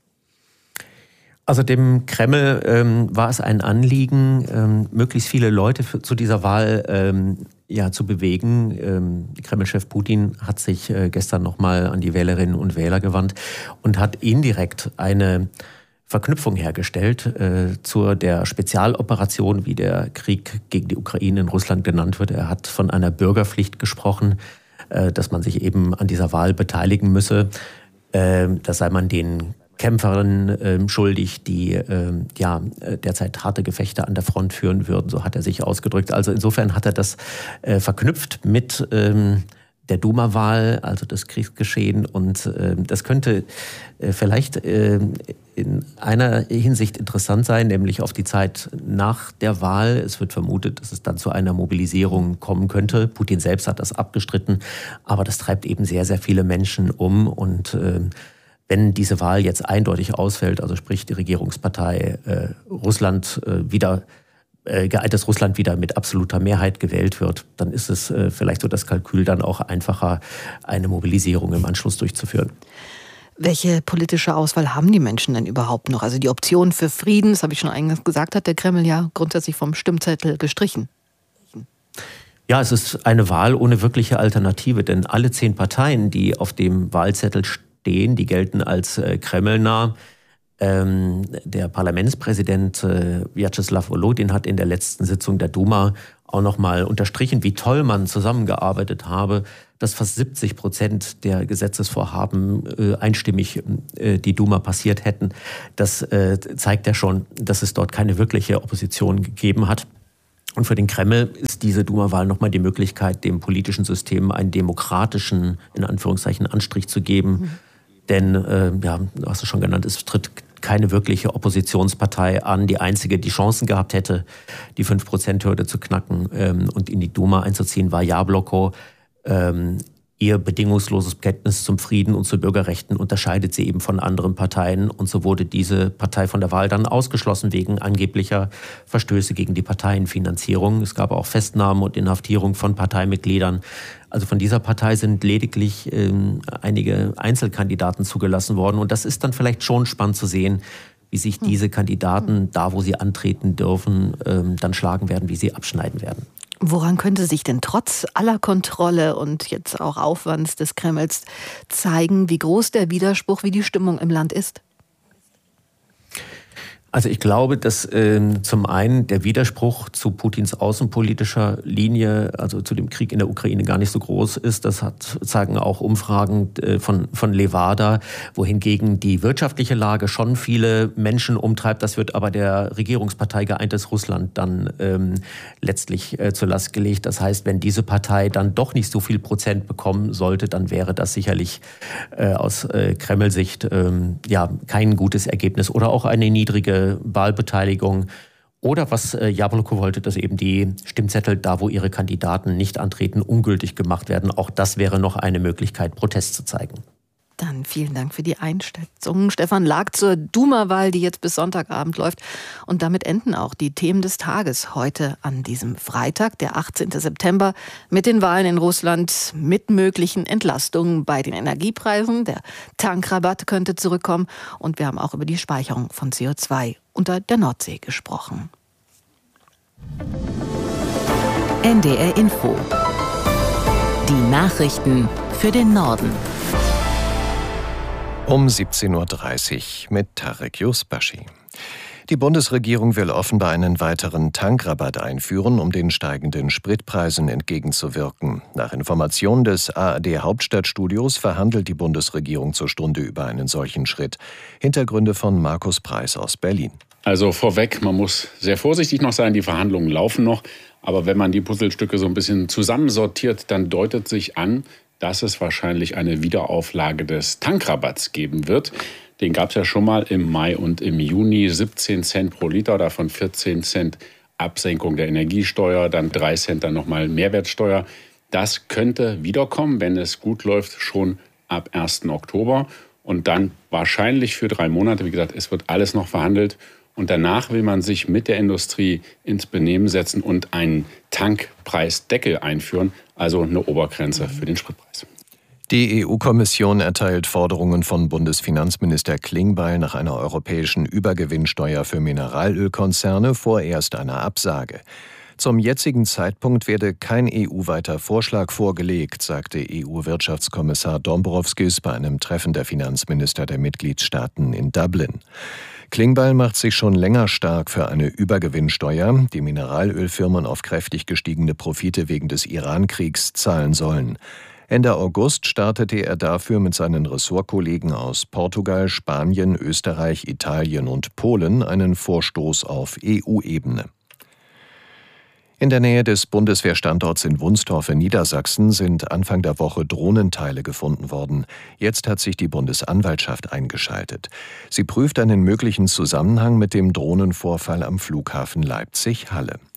Also dem Kreml ähm, war es ein Anliegen, ähm, möglichst viele Leute für, zu dieser Wahl ähm, ja, zu bewegen. Ähm, Kreml-Chef Putin hat sich äh, gestern nochmal an die Wählerinnen und Wähler gewandt und hat indirekt eine Verknüpfung hergestellt äh, zu der Spezialoperation, wie der Krieg gegen die Ukraine in Russland genannt wird. Er hat von einer Bürgerpflicht gesprochen, äh, dass man sich eben an dieser Wahl beteiligen müsse. Äh, das sei man den Kämpferinnen äh, schuldig, die äh, ja derzeit harte Gefechte an der Front führen würden, so hat er sich ausgedrückt. Also insofern hat er das äh, verknüpft mit ähm, der Duma-Wahl, also das Kriegsgeschehen, und äh, das könnte äh, vielleicht äh, in einer Hinsicht interessant sein, nämlich auf die Zeit nach der Wahl. Es wird vermutet, dass es dann zu einer Mobilisierung kommen könnte. Putin selbst hat das abgestritten, aber das treibt eben sehr, sehr viele Menschen um, und äh, wenn diese Wahl jetzt eindeutig ausfällt, also sprich die Regierungspartei äh, Russland äh, wieder geeintes Russland wieder mit absoluter Mehrheit gewählt wird, dann ist es äh, vielleicht so das Kalkül dann auch einfacher, eine Mobilisierung im Anschluss durchzuführen. Welche politische Auswahl haben die Menschen denn überhaupt noch? Also die Option für Frieden, das habe ich schon eingangs gesagt, hat der Kreml ja grundsätzlich vom Stimmzettel gestrichen. Ja, es ist eine Wahl ohne wirkliche Alternative, denn alle zehn Parteien, die auf dem Wahlzettel stehen, die gelten als äh, kremlnah. Ähm, der Parlamentspräsident äh, Vyacheslav Volodin hat in der letzten Sitzung der Duma auch nochmal unterstrichen, wie toll man zusammengearbeitet habe, dass fast siebzig Prozent der Gesetzesvorhaben äh, einstimmig äh, die Duma passiert hätten. Das äh, zeigt ja schon, dass es dort keine wirkliche Opposition gegeben hat. Und für den Kreml ist diese Duma-Wahl nochmal die Möglichkeit, dem politischen System einen demokratischen, in Anführungszeichen, Anstrich zu geben. Mhm. Denn, äh, ja, du hast es schon genannt, es tritt keine wirkliche Oppositionspartei an. Die einzige, die Chancen gehabt hätte, die fünf Prozent Hürde zu knacken ähm, und in die Duma einzuziehen, war Jabloko. Ähm, ihr bedingungsloses Bekenntnis zum Frieden und zu Bürgerrechten unterscheidet sie eben von anderen Parteien. Und so wurde diese Partei von der Wahl dann ausgeschlossen wegen angeblicher Verstöße gegen die Parteienfinanzierung. Es gab auch Festnahmen und Inhaftierung von Parteimitgliedern. Also von dieser Partei sind lediglich ähm, einige Einzelkandidaten zugelassen worden. Und das ist dann vielleicht schon spannend zu sehen, wie sich diese Kandidaten, da wo sie antreten dürfen, ähm, dann schlagen werden, wie sie abschneiden werden. Woran könnte sich denn trotz aller Kontrolle und jetzt auch Aufwands des Kremls zeigen, wie groß der Widerspruch, wie die Stimmung im Land ist? Also ich glaube, dass äh, zum einen der Widerspruch zu Putins außenpolitischer Linie, also zu dem Krieg in der Ukraine, gar nicht so groß ist. Das hat, zeigen auch Umfragen äh, von, von Levada, wohingegen die wirtschaftliche Lage schon viele Menschen umtreibt. Das wird aber der Regierungspartei Geeintes Russland dann ähm, letztlich äh, zur Last gelegt. Das heißt, wenn diese Partei dann doch nicht so viel Prozent bekommen sollte, dann wäre das sicherlich äh, aus äh, Kreml-Sicht äh, ja, kein gutes Ergebnis oder auch eine niedrige Wahlbeteiligung. Oder was äh, Jabloko wollte, dass eben die Stimmzettel, da wo ihre Kandidaten nicht antreten, ungültig gemacht werden. Auch das wäre noch eine Möglichkeit, Protest zu zeigen. Dann vielen Dank für die Einschätzung. Stefan Lag zur Duma-Wahl, die jetzt bis Sonntagabend läuft. Und damit enden auch die Themen des Tages heute an diesem Freitag, der achtzehnten September, mit den Wahlen in Russland, mit möglichen Entlastungen bei den Energiepreisen. Der Tankrabatt könnte zurückkommen. Und wir haben auch über die Speicherung von C O zwei unter der Nordsee gesprochen. N D R Info. Die Nachrichten für den Norden. Um siebzehn Uhr dreißig mit Tarek Yusbashi. Die Bundesregierung will offenbar einen weiteren Tankrabatt einführen, um den steigenden Spritpreisen entgegenzuwirken. Nach Informationen des A R D-Hauptstadtstudios verhandelt die Bundesregierung zur Stunde über einen solchen Schritt. Hintergründe von Markus Preis aus Berlin. Also vorweg, man muss sehr vorsichtig noch sein, die Verhandlungen laufen noch. Aber wenn man die Puzzlestücke so ein bisschen zusammensortiert, dann deutet sich an, dass es wahrscheinlich eine Wiederauflage des Tankrabatts geben wird. Den gab es ja schon mal im Mai und im Juni. siebzehn Cent pro Liter, davon vierzehn Cent Absenkung der Energiesteuer, dann drei Cent dann nochmal Mehrwertsteuer. Das könnte wiederkommen, wenn es gut läuft, schon ab ersten Oktober. Und dann wahrscheinlich für drei Monate. Wie gesagt, es wird alles noch verhandelt. Und danach will man sich mit der Industrie ins Benehmen setzen und einen Tankpreisdeckel einführen, also eine Obergrenze für den Spritpreis. Die E U-Kommission erteilt Forderungen von Bundesfinanzminister Klingbeil nach einer europäischen Übergewinnsteuer für Mineralölkonzerne vorerst eine Absage. Zum jetzigen Zeitpunkt werde kein E U-weiter Vorschlag vorgelegt, sagte E U-Wirtschaftskommissar Dombrovskis bei einem Treffen der Finanzminister der Mitgliedstaaten in Dublin. Klingbeil macht sich schon länger stark für eine Übergewinnsteuer, die Mineralölfirmen auf kräftig gestiegene Profite wegen des Iran-Kriegs zahlen sollen. Ende August startete er dafür mit seinen Ressortkollegen aus Portugal, Spanien, Österreich, Italien und Polen einen Vorstoß auf E U-Ebene. In der Nähe des Bundeswehrstandorts in Wunstorf in Niedersachsen sind Anfang der Woche Drohnenteile gefunden worden. Jetzt hat sich die Bundesanwaltschaft eingeschaltet. Sie prüft einen möglichen Zusammenhang mit dem Drohnenvorfall am Flughafen Leipzig-Halle.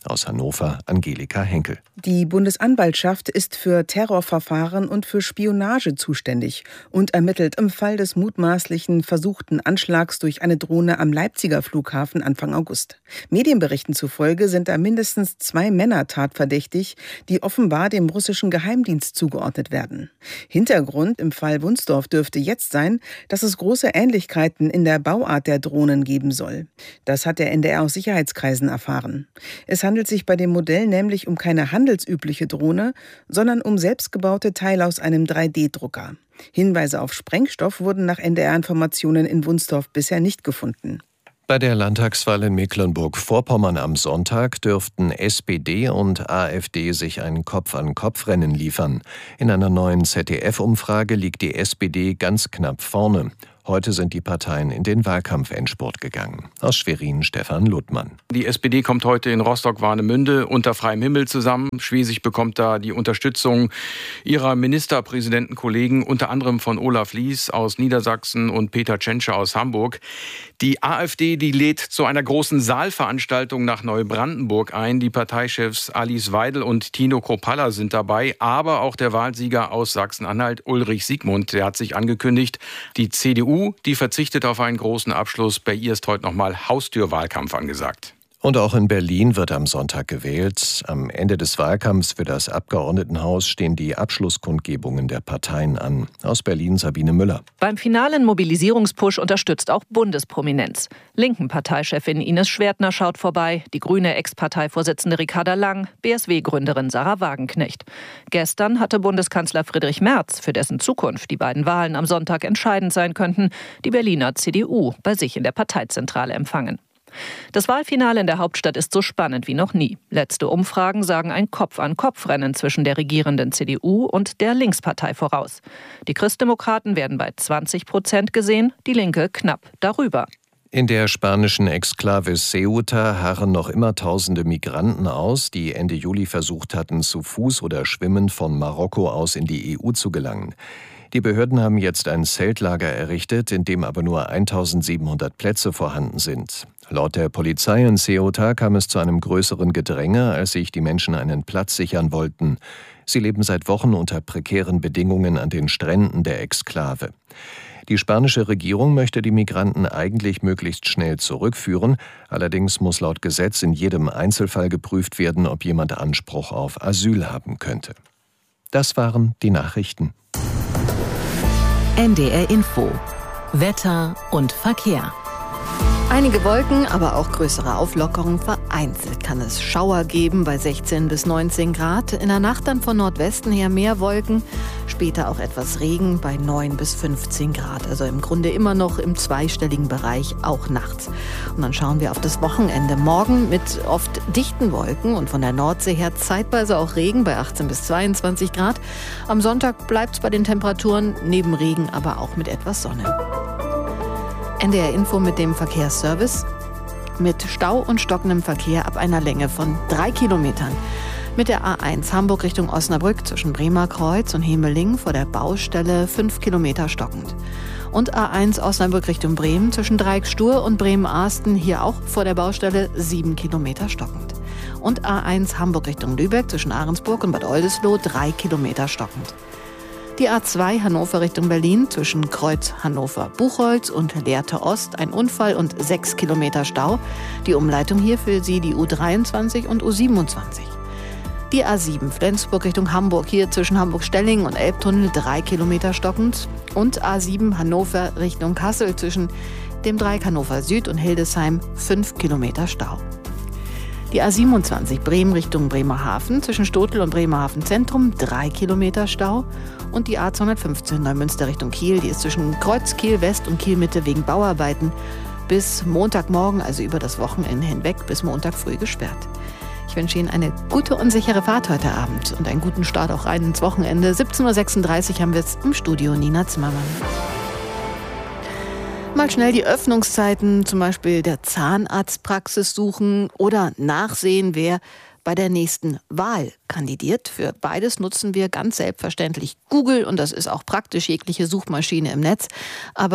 Aus Hannover Angelika Henkel. Die Bundesanwaltschaft ist für Terrorverfahren und für Spionage zuständig und ermittelt im Fall des mutmaßlichen versuchten Anschlags durch eine Drohne am Leipziger Flughafen Anfang August. Medienberichten zufolge sind da mindestens zwei Männer tatverdächtig, die offenbar dem russischen Geheimdienst zugeordnet werden. Hintergrund im Fall Wunsdorf dürfte jetzt sein, dass es große Ähnlichkeiten in der Bauart der Drohnen geben soll. Das hat der N D R aus Sicherheitskreisen erfahren. Es handelt sich bei dem Modell nämlich um keine handelsübliche Drohne, sondern um selbstgebaute Teile aus einem drei D Drucker. Hinweise auf Sprengstoff wurden nach N D R-Informationen in Wunsdorf bisher nicht gefunden. Bei der Landtagswahl in Mecklenburg-Vorpommern am Sonntag dürften S P D und AfD sich ein Kopf-an-Kopf-Rennen liefern. In einer neuen Z D F-Umfrage liegt die S P D ganz knapp vorne. Heute sind die Parteien in den Wahlkampfendspurt gegangen. Aus Schwerin Stefan Luttmann. Die S P D kommt heute in Rostock-Warnemünde unter freiem Himmel zusammen. Schwesig bekommt da die Unterstützung ihrer Ministerpräsidentenkollegen, unter anderem von Olaf Lies aus Niedersachsen und Peter Tschentscher aus Hamburg. Die AfD, die lädt zu einer großen Saalveranstaltung nach Neubrandenburg ein. Die Parteichefs Alice Weidel und Tino Kropalla sind dabei, aber auch der Wahlsieger aus Sachsen-Anhalt, Ulrich Siegmund, der hat sich angekündigt. Die C D U, die verzichtet auf einen großen Abschluss. Bei ihr ist heute nochmal Haustürwahlkampf angesagt. Und auch in Berlin wird am Sonntag gewählt. Am Ende des Wahlkampfs für das Abgeordnetenhaus stehen die Abschlusskundgebungen der Parteien an. Aus Berlin Sabine Müller. Beim finalen Mobilisierungspush unterstützt auch Bundesprominenz. Linken-Parteichefin Ines Schwertner schaut vorbei, die grüne Ex-Parteivorsitzende Ricarda Lang, B S W-Gründerin Sarah Wagenknecht. Gestern hatte Bundeskanzler Friedrich Merz, für dessen Zukunft die beiden Wahlen am Sonntag entscheidend sein könnten, die Berliner C D U bei sich in der Parteizentrale empfangen. Das Wahlfinale in der Hauptstadt ist so spannend wie noch nie. Letzte Umfragen sagen ein Kopf-an-Kopf-Rennen zwischen der regierenden C D U und der Linkspartei voraus. Die Christdemokraten werden bei zwanzig Prozent gesehen, die Linke knapp darüber. In der spanischen Exklave Ceuta harren noch immer tausende Migranten aus, die Ende Juli versucht hatten, zu Fuß oder schwimmend von Marokko aus in die E U zu gelangen. Die Behörden haben jetzt ein Zeltlager errichtet, in dem aber nur eintausendsiebenhundert Plätze vorhanden sind. Laut der Polizei in Ceuta kam es zu einem größeren Gedränge, als sich die Menschen einen Platz sichern wollten. Sie leben seit Wochen unter prekären Bedingungen an den Stränden der Exklave. Die spanische Regierung möchte die Migranten eigentlich möglichst schnell zurückführen. Allerdings muss laut Gesetz in jedem Einzelfall geprüft werden, ob jemand Anspruch auf Asyl haben könnte. Das waren die Nachrichten. N D R Info. Wetter und Verkehr. Einige Wolken, aber auch größere Auflockerungen. Vereinzelt kann es Schauer geben bei sechzehn bis neunzehn Grad. In der Nacht dann von Nordwesten her mehr Wolken. Später auch etwas Regen bei neun bis fünfzehn Grad. Also im Grunde immer noch im zweistelligen Bereich, auch nachts. Und dann schauen wir auf das Wochenende. Morgen mit oft dichten Wolken und von der Nordsee her zeitweise auch Regen bei achtzehn bis zweiundzwanzig Grad. Am Sonntag bleibt es bei den Temperaturen, neben Regen aber auch mit etwas Sonne. N D R Info mit dem Verkehrsservice. Mit Stau und stockendem Verkehr ab einer Länge von drei Kilometern. Mit der A eins Hamburg Richtung Osnabrück zwischen Bremerkreuz und Hemeling vor der Baustelle fünf Kilometer stockend. Und A eins Osnabrück Richtung Bremen zwischen Dreiecksstuhr und Bremen-Arsten hier auch vor der Baustelle sieben Kilometer stockend. Und A eins Hamburg Richtung Lübeck zwischen Ahrensburg und Bad Oldesloe drei Kilometer stockend. Die A zwei Hannover Richtung Berlin zwischen Kreuz Hannover-Buchholz und Lehrte Ost ein Unfall und sechs Kilometer Stau. Die Umleitung hier für Sie die U dreiundzwanzig und U siebenundzwanzig. Die A sieben Flensburg Richtung Hamburg hier zwischen Hamburg-Stelling und Elbtunnel drei Kilometer stockend. Und A sieben Hannover Richtung Kassel zwischen dem Dreieck Hannover Süd und Hildesheim fünf Kilometer Stau. Die A siebenundzwanzig Bremen Richtung Bremerhaven zwischen Stotel und Bremerhaven Zentrum drei Kilometer Stau. Und die A zweihundertfünfzehn Neumünster Richtung Kiel, die ist zwischen Kreuz Kiel West und Kiel Mitte wegen Bauarbeiten bis Montagmorgen, also über das Wochenende hinweg, bis Montag früh gesperrt. Ich wünsche Ihnen eine gute und sichere Fahrt heute Abend und einen guten Start auch rein ins Wochenende. siebzehn Uhr sechsunddreißig haben wir es im Studio, Nina Zimmermann. Mal schnell die Öffnungszeiten zum Beispiel der Zahnarztpraxis suchen oder nachsehen, wer bei der nächsten Wahl kandidiert. Für beides nutzen wir ganz selbstverständlich Google und das ist auch praktisch jegliche Suchmaschine im Netz. Aber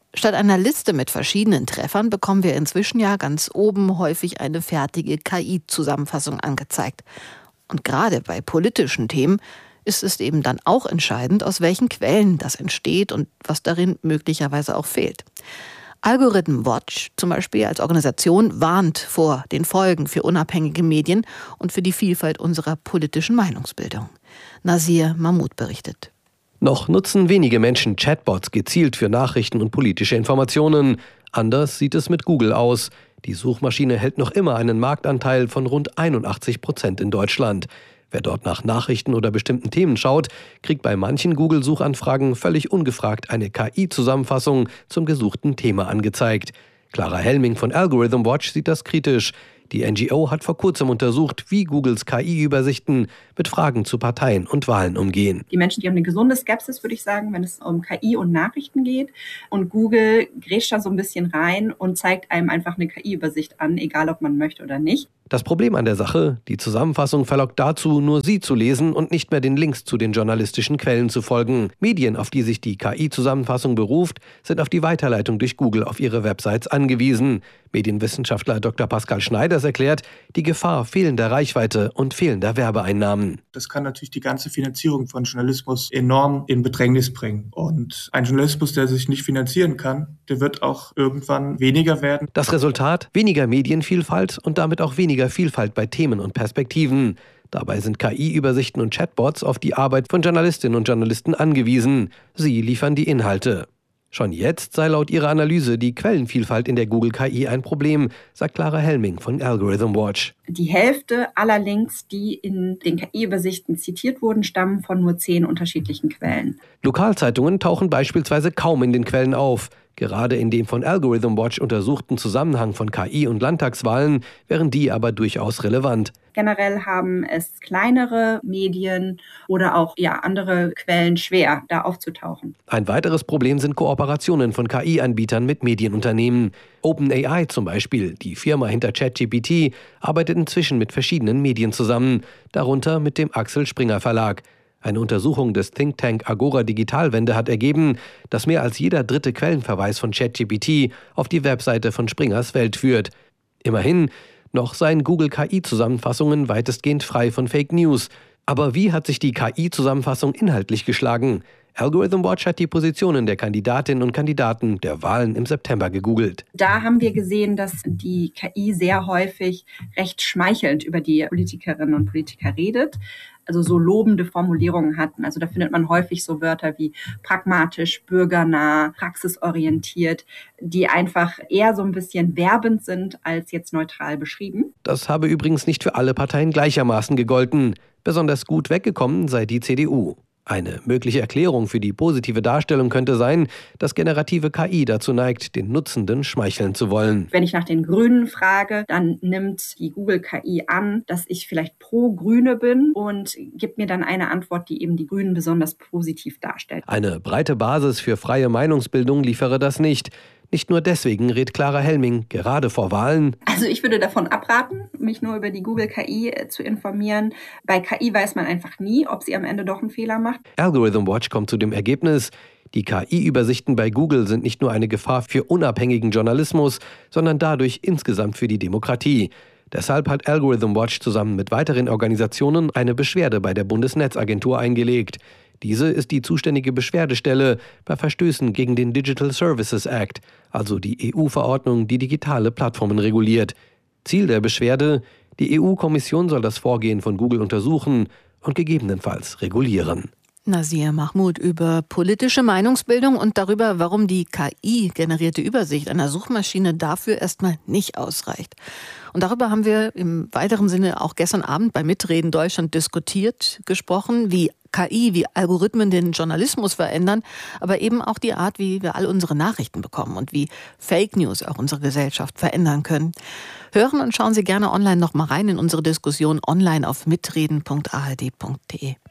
Statt einer Liste mit verschiedenen Treffern bekommen wir inzwischen ja ganz oben häufig eine fertige K I-Zusammenfassung angezeigt. Und gerade bei politischen Themen ist es eben dann auch entscheidend, aus welchen Quellen das entsteht und was darin möglicherweise auch fehlt. Algorithm Watch zum Beispiel als Organisation warnt vor den Folgen für unabhängige Medien und für die Vielfalt unserer politischen Meinungsbildung. Nasir Mahmoud berichtet. Noch nutzen wenige Menschen Chatbots gezielt für Nachrichten und politische Informationen. Anders sieht es mit Google aus. Die Suchmaschine hält noch immer einen Marktanteil von rund einundachtzig Prozent in Deutschland. Wer dort nach Nachrichten oder bestimmten Themen schaut, kriegt bei manchen Google-Suchanfragen völlig ungefragt eine K I-Zusammenfassung zum gesuchten Thema angezeigt. Clara Helming von Algorithm Watch sieht das kritisch. Die N G O hat vor kurzem untersucht, wie Googles K I-Übersichten mit Fragen zu Parteien und Wahlen umgehen. Die Menschen, die haben eine gesunde Skepsis, würde ich sagen, wenn es um K I und Nachrichten geht. Und Google grätscht da so ein bisschen rein und zeigt einem einfach eine K I-Übersicht an, egal ob man möchte oder nicht. Das Problem an der Sache, die Zusammenfassung verlockt dazu, nur sie zu lesen und nicht mehr den Links zu den journalistischen Quellen zu folgen. Medien, auf die sich die K I-Zusammenfassung beruft, sind auf die Weiterleitung durch Google auf ihre Websites angewiesen. Medienwissenschaftler Doktor Pascal Schneiders erklärt, die Gefahr fehlender Reichweite und fehlender Werbeeinnahmen. Das kann natürlich die ganze Finanzierung von Journalismus enorm in Bedrängnis bringen. Und ein Journalismus, der sich nicht finanzieren kann, der wird auch irgendwann weniger werden. Das Resultat? Weniger Medienvielfalt und damit auch weniger Vielfalt bei Themen und Perspektiven. Dabei sind K I-Übersichten und Chatbots auf die Arbeit von Journalistinnen und Journalisten angewiesen. Sie liefern die Inhalte. Schon jetzt sei laut ihrer Analyse die Quellenvielfalt in der Google K I ein Problem, sagt Clara Helming von Algorithm Watch. Die Hälfte aller Links, die in den K I-Übersichten zitiert wurden, stammen von nur zehn unterschiedlichen Quellen. Lokalzeitungen tauchen beispielsweise kaum in den Quellen auf. Gerade in dem von Algorithm Watch untersuchten Zusammenhang von K I und Landtagswahlen wären die aber durchaus relevant. Generell haben es kleinere Medien oder auch ja, andere Quellen schwer, da aufzutauchen. Ein weiteres Problem sind Kooperationen von K I-Anbietern mit Medienunternehmen. OpenAI zum Beispiel, die Firma hinter ChatGPT, arbeitet inzwischen mit verschiedenen Medien zusammen, darunter mit dem Axel Springer Verlag. Eine Untersuchung des Think Tank Agora Digitalwende hat ergeben, dass mehr als jeder dritte Quellenverweis von ChatGPT auf die Webseite von Springers Welt führt. Immerhin, noch seien Google K I-Zusammenfassungen weitestgehend frei von Fake News. Aber wie hat sich die K I-Zusammenfassung inhaltlich geschlagen? Algorithm Watch hat die Positionen der Kandidatinnen und Kandidaten der Wahlen im September gegoogelt. Da haben wir gesehen, dass die K I sehr häufig recht schmeichelnd über die Politikerinnen und Politiker redet. Also so lobende Formulierungen hatten. Also da findet man häufig so Wörter wie pragmatisch, bürgernah, praxisorientiert, die einfach eher so ein bisschen werbend sind als jetzt neutral beschrieben. Das habe übrigens nicht für alle Parteien gleichermaßen gegolten. Besonders gut weggekommen sei die C D U. Eine mögliche Erklärung für die positive Darstellung könnte sein, dass generative K I dazu neigt, den Nutzenden schmeicheln zu wollen. Wenn ich nach den Grünen frage, dann nimmt die Google K I an, dass ich vielleicht pro Grüne bin und gibt mir dann eine Antwort, die eben die Grünen besonders positiv darstellt. Eine breite Basis für freie Meinungsbildung liefere das nicht. Nicht nur deswegen rät Clara Helming gerade vor Wahlen. Also ich würde davon abraten, mich nur über die Google K I zu informieren. Bei K I weiß man einfach nie, ob sie am Ende doch einen Fehler macht. Algorithm Watch kommt zu dem Ergebnis, die K I-Übersichten bei Google sind nicht nur eine Gefahr für unabhängigen Journalismus, sondern dadurch insgesamt für die Demokratie. Deshalb hat Algorithm Watch zusammen mit weiteren Organisationen eine Beschwerde bei der Bundesnetzagentur eingelegt. Diese ist die zuständige Beschwerdestelle bei Verstößen gegen den Digital Services Act, also die E U-Verordnung, die digitale Plattformen reguliert. Ziel der Beschwerde: Die E U-Kommission soll das Vorgehen von Google untersuchen und gegebenenfalls regulieren. Nasir Mahmoud über politische Meinungsbildung und darüber, warum die K I-generierte Übersicht einer Suchmaschine dafür erstmal nicht ausreicht. Und darüber haben wir im weiteren Sinne auch gestern Abend bei Mitreden Deutschland diskutiert, gesprochen, wie K I, wie Algorithmen den Journalismus verändern, aber eben auch die Art, wie wir all unsere Nachrichten bekommen und wie Fake News auch unsere Gesellschaft verändern können. Hören und schauen Sie gerne online noch mal rein in unsere Diskussion online auf mitreden punkt a r d punkt d e.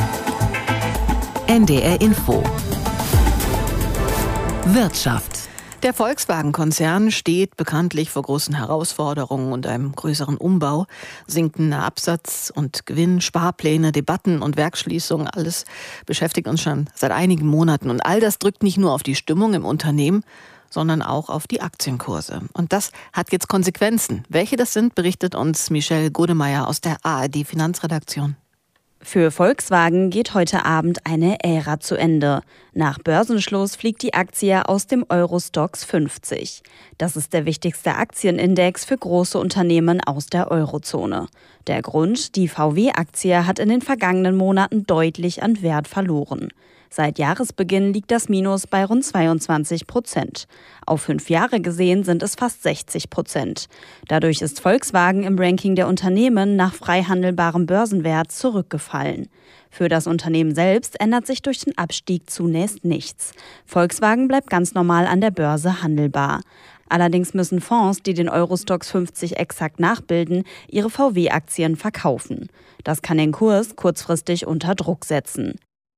N D R Info Wirtschaft. Der Volkswagen-Konzern steht bekanntlich vor großen Herausforderungen und einem größeren Umbau. Sinkender Absatz und Gewinn, Sparpläne, Debatten und Werksschließungen, alles beschäftigt uns schon seit einigen Monaten. Und all das drückt nicht nur auf die Stimmung im Unternehmen, sondern auch auf die Aktienkurse. Und das hat jetzt Konsequenzen. Welche das sind, berichtet uns Michelle Godemeyer aus der A R D-Finanzredaktion. Für Volkswagen geht heute Abend eine Ära zu Ende. Nach Börsenschluss fliegt die Aktie aus dem Euro-Stoxx fünfzig. Das ist der wichtigste Aktienindex für große Unternehmen aus der Eurozone. Der Grund: Die V W-Aktie hat in den vergangenen Monaten deutlich an Wert verloren. Seit Jahresbeginn liegt das Minus bei rund zweiundzwanzig Prozent. Auf fünf Jahre gesehen sind es fast sechzig Prozent. Dadurch ist Volkswagen im Ranking der Unternehmen nach frei handelbarem Börsenwert zurückgefallen. Für das Unternehmen selbst ändert sich durch den Abstieg zunächst nichts. Volkswagen bleibt ganz normal an der Börse handelbar. Allerdings müssen Fonds, die den Euro-Stoxx fünfzig exakt nachbilden, ihre V W-Aktien verkaufen. Das kann den Kurs kurzfristig unter Druck setzen.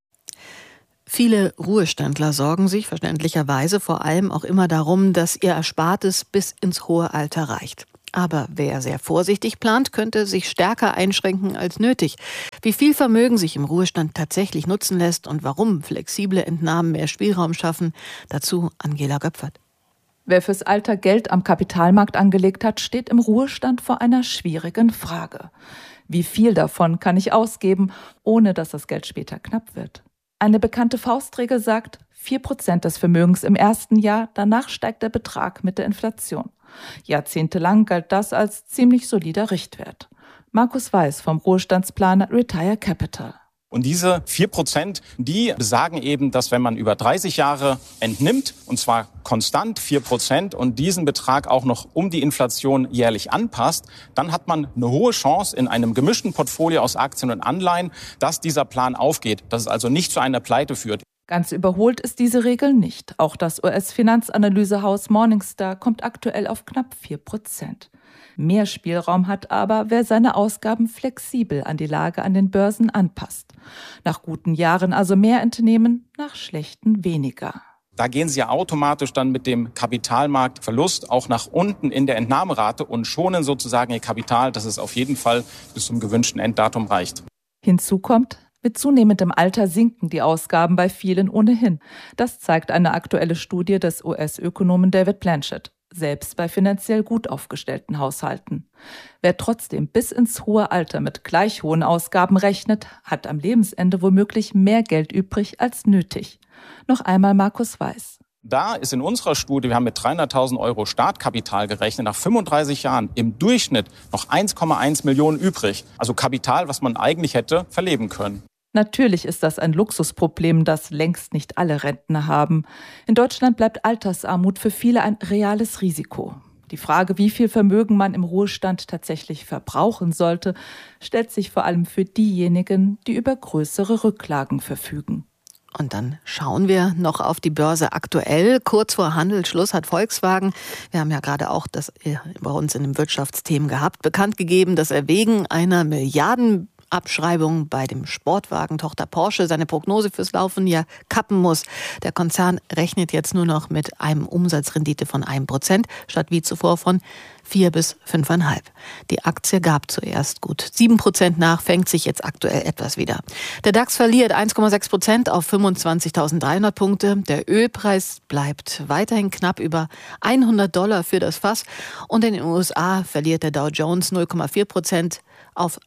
Viele Ruheständler sorgen sich verständlicherweise vor allem auch immer darum, dass ihr Erspartes bis ins hohe Alter reicht. Aber wer sehr vorsichtig plant, könnte sich stärker einschränken als nötig. Wie viel Vermögen sich im Ruhestand tatsächlich nutzen lässt und warum flexible Entnahmen mehr Spielraum schaffen, dazu Angela Göpfert. Wer fürs Alter Geld am Kapitalmarkt angelegt hat, steht im Ruhestand vor einer schwierigen Frage. Wie viel davon kann ich ausgeben, ohne dass das Geld später knapp wird? Eine bekannte Faustregel sagt, vier Prozent des Vermögens im ersten Jahr, danach steigt der Betrag mit der Inflation. Jahrzehntelang galt das als ziemlich solider Richtwert. Markus Weiß vom Ruhestandsplaner Retire Capital. Und diese vier Prozent, die besagen eben, dass wenn man über dreißig Jahre entnimmt, und zwar konstant vier Prozent und diesen Betrag auch noch um die Inflation jährlich anpasst, dann hat man eine hohe Chance in einem gemischten Portfolio aus Aktien und Anleihen, dass dieser Plan aufgeht, dass es also nicht zu einer Pleite führt. Ganz überholt ist diese Regel nicht. Auch das U S-Finanzanalysehaus Morningstar kommt aktuell auf knapp vier Prozent. Mehr Spielraum hat aber, wer seine Ausgaben flexibel an die Lage an den Börsen anpasst. Nach guten Jahren also mehr entnehmen, nach schlechten weniger. Da gehen Sie ja automatisch dann mit dem Kapitalmarktverlust auch nach unten in der Entnahmerate und schonen sozusagen Ihr Kapital, dass es auf jeden Fall bis zum gewünschten Enddatum reicht. Hinzu kommt, mit zunehmendem Alter sinken die Ausgaben bei vielen ohnehin. Das zeigt eine aktuelle Studie des U S-Ökonomen David Blanchett. Selbst bei finanziell gut aufgestellten Haushalten. Wer trotzdem bis ins hohe Alter mit gleich hohen Ausgaben rechnet, hat am Lebensende womöglich mehr Geld übrig als nötig. Noch einmal Markus Weiß. Da ist in unserer Studie, wir haben mit dreihunderttausend Euro Startkapital gerechnet, nach fünfunddreißig Jahren im Durchschnitt noch eins Komma eins Millionen übrig. Also Kapital, was man eigentlich hätte verleben können. Natürlich ist das ein Luxusproblem, das längst nicht alle Rentner haben. In Deutschland bleibt Altersarmut für viele ein reales Risiko. Die Frage, wie viel Vermögen man im Ruhestand tatsächlich verbrauchen sollte, stellt sich vor allem für diejenigen, die über größere Rücklagen verfügen. Und dann schauen wir noch auf die Börse aktuell. Kurz vor Handelsschluss hat Volkswagen, wir haben ja gerade auch das bei uns in den Wirtschaftsthemen gehabt, bekannt gegeben, dass er wegen einer Milliarden Abschreibung bei dem Sportwagen-Tochter Porsche seine Prognose fürs laufende Jahr kappen muss. Der Konzern rechnet jetzt nur noch mit einem Umsatzrendite von einem Prozent statt wie zuvor von vier bis fünf Komma fünf. Die Aktie gab zuerst gut sieben Prozent nach, fängt sich jetzt aktuell etwas wieder. Der DAX verliert eins Komma sechs Prozent auf fünfundzwanzigtausenddreihundert Punkte. Der Ölpreis bleibt weiterhin knapp über hundert Dollar für das Fass. Und in den U S A verliert der Dow Jones null Komma vier Prozent auf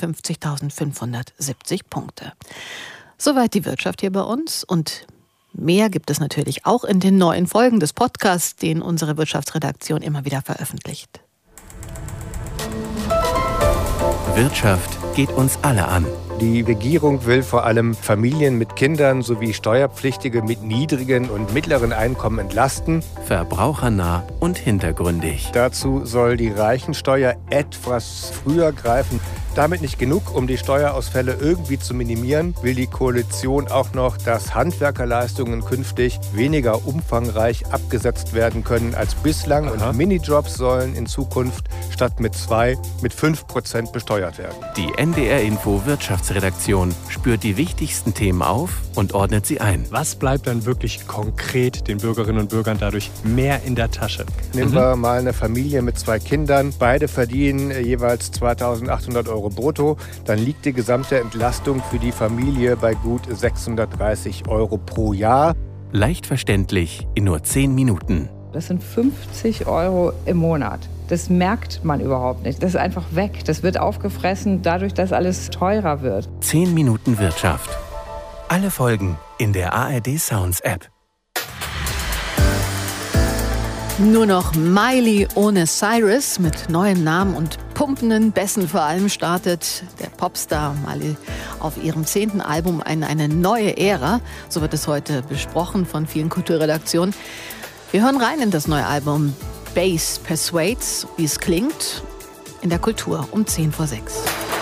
einundfünfzigtausendfünfhundertsiebzig Punkte. Soweit die Wirtschaft hier bei uns. Und mehr gibt es natürlich auch in den neuen Folgen des Podcasts, den unsere Wirtschaftsredaktion immer wieder veröffentlicht. Wirtschaft geht uns alle an. Die Regierung will vor allem Familien mit Kindern sowie Steuerpflichtige mit niedrigen und mittleren Einkommen entlasten. Verbrauchernah und hintergründig. Dazu soll die Reichensteuer etwas früher greifen. Damit nicht genug, um die Steuerausfälle irgendwie zu minimieren, will die Koalition auch noch, dass Handwerkerleistungen künftig weniger umfangreich abgesetzt werden können als bislang. Aha. Und Minijobs sollen in Zukunft statt mit zwei mit fünf Prozent besteuert werden. Die N D R Info Wirtschaftsredaktion spürt die wichtigsten Themen auf und ordnet sie ein. Was bleibt dann wirklich konkret den Bürgerinnen und Bürgern dadurch mehr in der Tasche? Nehmen mhm. wir mal eine Familie mit zwei Kindern. Beide verdienen jeweils zweitausendachthundert Euro brutto. Dann liegt die gesamte Entlastung für die Familie bei gut sechshundertdreißig Euro pro Jahr. Leicht verständlich in nur zehn Minuten. Das sind fünfzig Euro im Monat. Das merkt man überhaupt nicht. Das ist einfach weg. Das wird aufgefressen dadurch, dass alles teurer wird. zehn Minuten Wirtschaft. Alle Folgen in der A R D Sounds App. Nur noch Miley ohne Cyrus mit neuem Namen und pumpenden Bässen vor allem startet der Popstar Miley auf ihrem zehnten Album in eine neue Ära. So wird es heute besprochen von vielen Kulturredaktionen. Wir hören rein in das neue Album Bass Persuades, wie es klingt, in der Kultur um zehn vor sechs.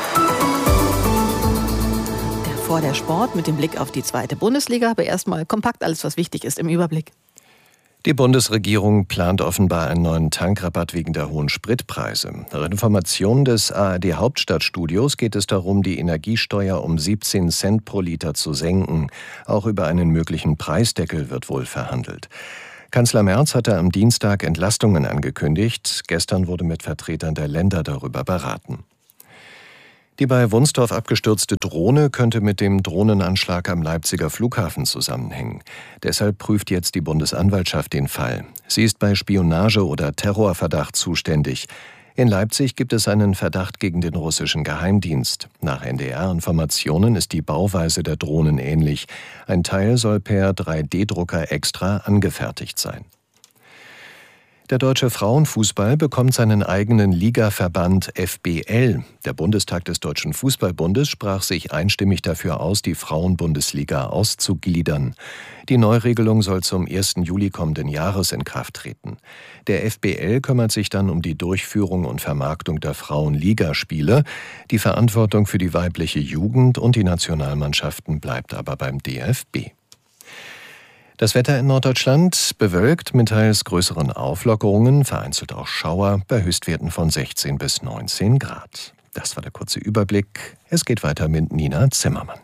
Vor der Sport mit dem Blick auf die zweite Bundesliga, aber erstmal kompakt alles, was wichtig ist, im Überblick. Die Bundesregierung plant offenbar einen neuen Tankrabatt wegen der hohen Spritpreise. Nach Informationen des A R D Hauptstadtstudios geht es darum, die Energiesteuer um siebzehn Cent pro Liter zu senken. Auch über einen möglichen Preisdeckel wird wohl verhandelt. Kanzler Merz hatte am Dienstag Entlastungen angekündigt. Gestern wurde mit Vertretern der Länder darüber beraten. Die bei Wunstorf abgestürzte Drohne könnte mit dem Drohnenanschlag am Leipziger Flughafen zusammenhängen. Deshalb prüft jetzt die Bundesanwaltschaft den Fall. Sie ist bei Spionage oder Terrorverdacht zuständig. In Leipzig gibt es einen Verdacht gegen den russischen Geheimdienst. Nach N D R-Informationen ist die Bauweise der Drohnen ähnlich. Ein Teil soll per drei D Drucker extra angefertigt sein. Der deutsche Frauenfußball bekommt seinen eigenen Ligaverband F B L. Der Bundestag des Deutschen Fußballbundes sprach sich einstimmig dafür aus, die Frauenbundesliga auszugliedern. Die Neuregelung soll zum ersten Juli kommenden Jahres in Kraft treten. Der F B L kümmert sich dann um die Durchführung und Vermarktung der Frauenligaspiele. Die Verantwortung für die weibliche Jugend und die Nationalmannschaften bleibt aber beim D F B. Das Wetter in Norddeutschland bewölkt mit teils größeren Auflockerungen, vereinzelt auch Schauer bei Höchstwerten von sechzehn bis neunzehn Grad. Das war der kurze Überblick. Es geht weiter mit Nina Zimmermann.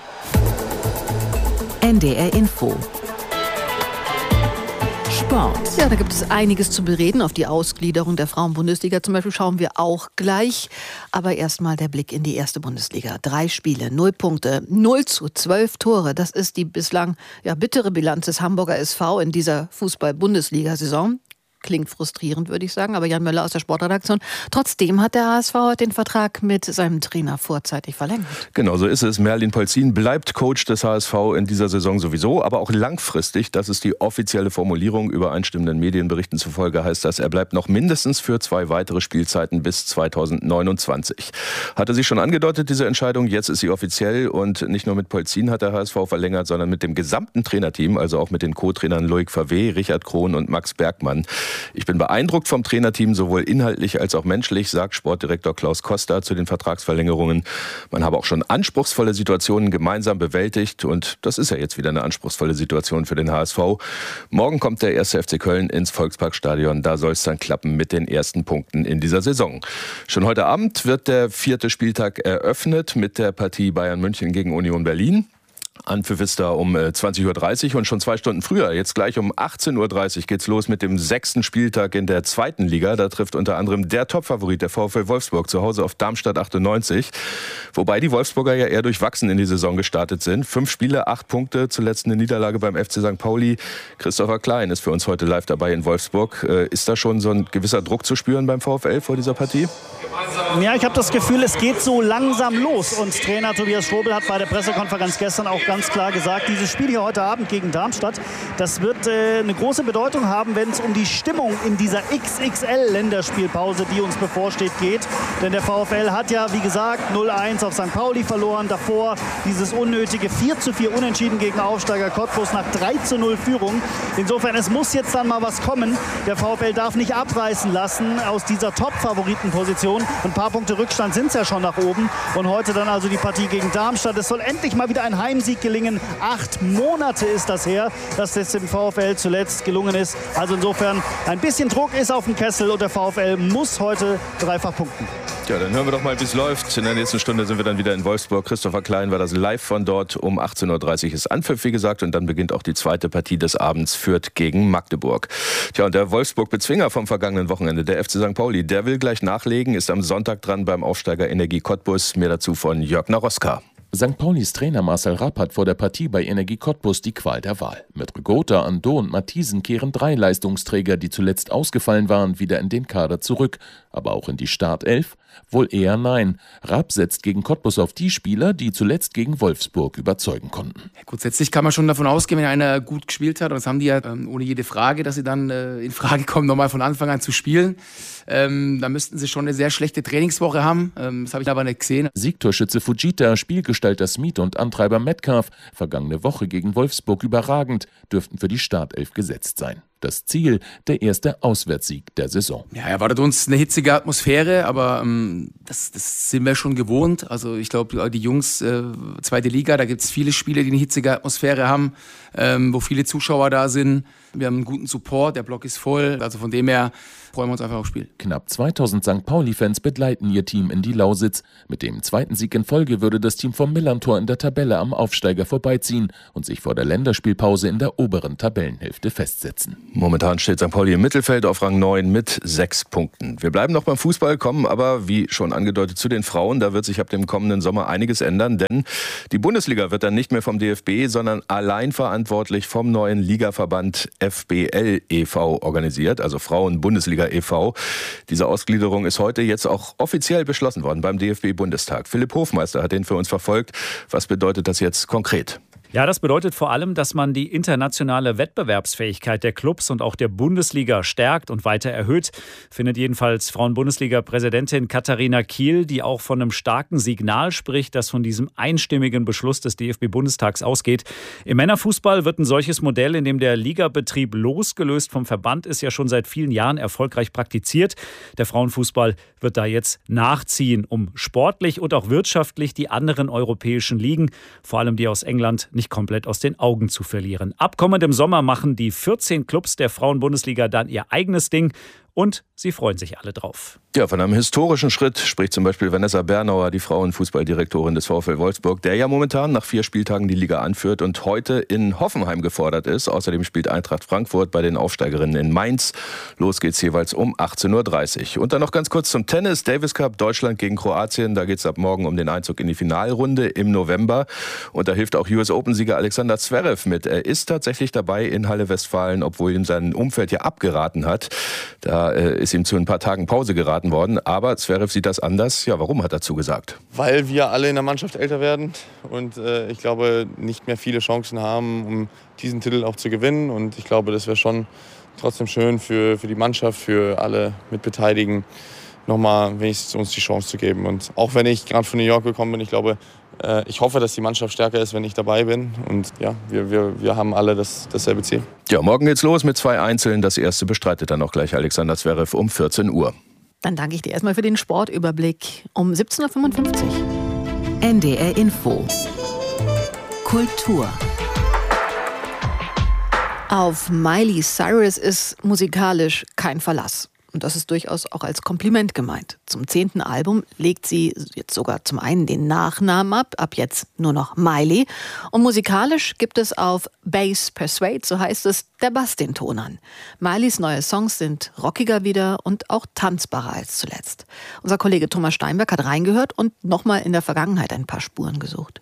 N D R Info. Sport. Ja, da gibt es einiges zu bereden. Auf die Ausgliederung der Frauenbundesliga zum Beispiel schauen wir auch gleich. Aber erstmal der Blick in die erste Bundesliga. Drei Spiele, null Punkte, null zu zwölf Tore. Das ist die bislang ja, bittere Bilanz des Hamburger S V in dieser Fußball-Bundesliga-Saison. Klingt frustrierend, würde ich sagen, aber Jan Möller aus der Sportredaktion. Trotzdem hat der H S V heute den Vertrag mit seinem Trainer vorzeitig verlängert. Genau, so ist es. Merlin Polzin bleibt Coach des H S V in dieser Saison sowieso, aber auch langfristig. Das ist die offizielle Formulierung. Übereinstimmenden Medienberichten zufolge heißt das, er bleibt noch mindestens für zwei weitere Spielzeiten bis zweitausendneunundzwanzig. Hatte sich schon angedeutet, diese Entscheidung. Jetzt ist sie offiziell und nicht nur mit Polzin hat der H S V verlängert, sondern mit dem gesamten Trainerteam, also auch mit den Co-Trainern Loic Favre, Richard Krohn und Max Bergmann. Ich bin beeindruckt vom Trainerteam, sowohl inhaltlich als auch menschlich, sagt Sportdirektor Klaus Koster zu den Vertragsverlängerungen. Man habe auch schon anspruchsvolle Situationen gemeinsam bewältigt und das ist ja jetzt wieder eine anspruchsvolle Situation für den H S V. Morgen kommt der erste F C Köln ins Volksparkstadion. Da soll es dann klappen mit den ersten Punkten in dieser Saison. Schon heute Abend wird der vierte Spieltag eröffnet mit der Partie Bayern München gegen Union Berlin. Anpfiff ist da um zwanzig Uhr dreißig und schon zwei Stunden früher, jetzt gleich um achtzehn Uhr dreißig geht's los mit dem sechsten Spieltag in der zweiten Liga. Da trifft unter anderem der Topfavorit, der VfL Wolfsburg, zu Hause auf Darmstadt achtundneunzig. Wobei die Wolfsburger ja eher durchwachsen in die Saison gestartet sind. Fünf Spiele, acht Punkte, zuletzt eine Niederlage beim F C Sankt Pauli. Christopher Klein ist für uns heute live dabei in Wolfsburg. Ist da schon so ein gewisser Druck zu spüren beim VfL vor dieser Partie? Ja, ich habe das Gefühl, es geht so langsam los. Und Trainer Tobias Strobel hat bei der Pressekonferenz gestern auch ganz klar gesagt, dieses Spiel hier heute Abend gegen Darmstadt, das wird äh, eine große Bedeutung haben, wenn es um die Stimmung in dieser X X L-Länderspielpause, die uns bevorsteht, geht. Denn der VfL hat ja, wie gesagt, null eins auf Sankt Pauli verloren. Davor dieses unnötige vier zu vier Unentschieden gegen Aufsteiger Cottbus nach drei zu null Führung. Insofern, es muss jetzt dann mal was kommen. Der VfL darf nicht abreißen lassen aus dieser Top-Favoritenposition. Ein paar Punkte Rückstand sind es ja schon nach oben. Und heute dann also die Partie gegen Darmstadt. Es soll endlich mal wieder ein Heimsieg gelingen. Acht Monate ist das her, dass das dem VfL zuletzt gelungen ist. Also insofern, ein bisschen Druck ist auf dem Kessel und der VfL muss heute dreifach punkten. Ja, dann hören wir doch mal, wie es läuft. In der nächsten Stunde sind wir dann wieder in Wolfsburg. Christopher Klein war das live von dort. Um achtzehn Uhr dreißig ist Anpfiff, wie gesagt. Und dann beginnt auch die zweite Partie des Abends, Fürth gegen Magdeburg. Tja, und der Wolfsburg-Bezwinger vom vergangenen Wochenende, der F C Sankt Pauli, der will gleich nachlegen, ist am Sonntag dran beim Aufsteiger Energie Cottbus. Mehr dazu von Jörg Naroska. Sankt Paulis Trainer Marcel Rapp hat vor der Partie bei Energie Cottbus die Qual der Wahl. Mit Rigotta, Ando und Matthiesen kehren drei Leistungsträger, die zuletzt ausgefallen waren, wieder in den Kader zurück. Aber auch in die Startelf? Wohl eher nein. Rapp setzt gegen Cottbus auf die Spieler, die zuletzt gegen Wolfsburg überzeugen konnten. Ja, grundsätzlich kann man schon davon ausgehen, wenn einer gut gespielt hat, und das haben die ja ähm, ohne jede Frage, dass sie dann äh, in Frage kommen, nochmal von Anfang an zu spielen. Ähm, da müssten sie schon eine sehr schlechte Trainingswoche haben. Ähm, das habe ich aber nicht gesehen. Siegtorschütze Fujita, Spielgestalter Smith und Antreiber Metcalf, vergangene Woche gegen Wolfsburg überragend, dürften für die Startelf gesetzt sein. Das Ziel, der erste Auswärtssieg der Saison. Ja, erwartet uns eine hitzige Atmosphäre, aber ähm, das, das sind wir schon gewohnt. Also ich glaube, die Jungs, äh, zweite Liga, da gibt es viele Spiele, die eine hitzige Atmosphäre haben, ähm, wo viele Zuschauer da sind. Wir haben einen guten Support, der Block ist voll. Also von dem her freuen wir uns einfach aufs Spiel. Knapp zweitausend Sankt Pauli-Fans begleiten ihr Team in die Lausitz. Mit dem zweiten Sieg in Folge würde das Team vom Millantor in der Tabelle am Aufsteiger vorbeiziehen und sich vor der Länderspielpause in der oberen Tabellenhälfte festsetzen. Momentan steht Sankt Pauli im Mittelfeld auf Rang neun mit sechs Punkten. Wir bleiben noch beim Fußball, kommen aber, wie schon angedeutet, zu den Frauen. Da wird sich ab dem kommenden Sommer einiges ändern, denn die Bundesliga wird dann nicht mehr vom D F B, sondern allein verantwortlich vom neuen Ligaverband F B L e V organisiert, also Frauen-Bundesliga e V Diese Ausgliederung ist heute jetzt auch offiziell beschlossen worden beim D F B-Bundestag. Philipp Hofmeister hat den für uns verfolgt. Was bedeutet das jetzt konkret? Ja, das bedeutet vor allem, dass man die internationale Wettbewerbsfähigkeit der Clubs und auch der Bundesliga stärkt und weiter erhöht, findet jedenfalls Frauen-Bundesliga-Präsidentin Katharina Kiel, die auch von einem starken Signal spricht, das von diesem einstimmigen Beschluss des D F B-Bundestags ausgeht. Im Männerfußball wird ein solches Modell, in dem der Ligabetrieb losgelöst vom Verband ist, ja schon seit vielen Jahren erfolgreich praktiziert. Der Frauenfußball wird da jetzt nachziehen, um sportlich und auch wirtschaftlich die anderen europäischen Ligen, vor allem die aus England, nicht komplett aus den Augen zu verlieren. Ab kommendem Sommer machen die vierzehn Clubs der Frauen-Bundesliga dann ihr eigenes Ding und sie freuen sich alle drauf. Ja, von einem historischen Schritt spricht zum Beispiel Vanessa Bernauer, die Frauenfußballdirektorin des VfL Wolfsburg, der ja momentan nach vier Spieltagen die Liga anführt und heute in Hoffenheim gefordert ist. Außerdem spielt Eintracht Frankfurt bei den Aufsteigerinnen in Mainz. Los geht's jeweils um achtzehn Uhr dreißig. Und dann noch ganz kurz zum Tennis. Davis Cup, Deutschland gegen Kroatien. Da geht's ab morgen um den Einzug in die Finalrunde im November. Und da hilft auch U S Open-Sieger Alexander Zverev mit. Er ist tatsächlich dabei in Halle Westfalen, obwohl ihm sein Umfeld ja abgeraten hat. Da äh, ist ihm zu ein paar Tagen Pause geraten worden, aber Zverev sieht das anders. Ja, warum hat er zugesagt? Weil wir alle in der Mannschaft älter werden und äh, ich glaube, nicht mehr viele Chancen haben, um diesen Titel auch zu gewinnen. Und ich glaube, das wäre schon trotzdem schön für, für die Mannschaft, für alle Mitbeteiligten, nochmal wenigstens uns die Chance zu geben. Und auch wenn ich gerade von New York gekommen bin, ich glaube, äh, ich hoffe, dass die Mannschaft stärker ist, wenn ich dabei bin. Und ja, wir, wir, wir haben alle das, dasselbe Ziel. Ja, morgen geht's los mit zwei Einzeln. Das erste bestreitet dann auch gleich Alexander Zverev um vierzehn Uhr. Dann danke ich dir erstmal für den Sportüberblick um siebzehn Uhr fünfundfünfzig. N D R Info. Kultur. Auf Miley Cyrus ist musikalisch kein Verlass. Und das ist durchaus auch als Kompliment gemeint. Zum zehnten Album legt sie jetzt sogar zum einen den Nachnamen ab, ab jetzt nur noch Miley. Und musikalisch gibt es auf Bass Persuade, so heißt es, der Bass den Ton an. Mileys neue Songs sind rockiger wieder und auch tanzbarer als zuletzt. Unser Kollege Thomas Steinberg hat reingehört und nochmal in der Vergangenheit ein paar Spuren gesucht.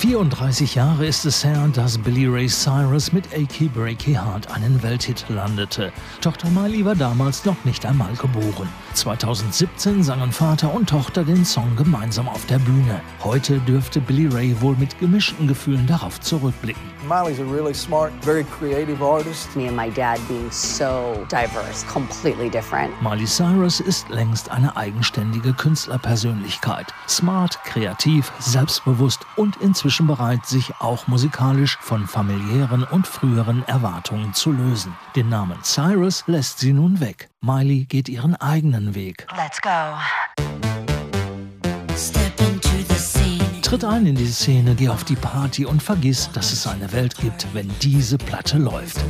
vierunddreißig Jahre ist es her, dass Billy Ray Cyrus mit Achy Breaky Heart einen Welthit landete. Tochter Miley war damals noch nicht einmal geboren. zweitausendsiebzehn sangen Vater und Tochter den Song gemeinsam auf der Bühne. Heute dürfte Billy Ray wohl mit gemischten Gefühlen darauf zurückblicken. Miley's a really smart, very creative artist. Me and my dad being so diverse, completely different. Miley Cyrus ist längst eine eigenständige Künstlerpersönlichkeit. Smart, kreativ, selbstbewusst und inzwischen bereit, sich auch musikalisch von familiären und früheren Erwartungen zu lösen. Den Namen Cyrus lässt sie nun weg. Miley geht ihren eigenen Weg. Let's go. Step into the scene. Tritt ein in die Szene, geh auf die Party und vergiss, dass es eine Welt gibt, wenn diese Platte läuft.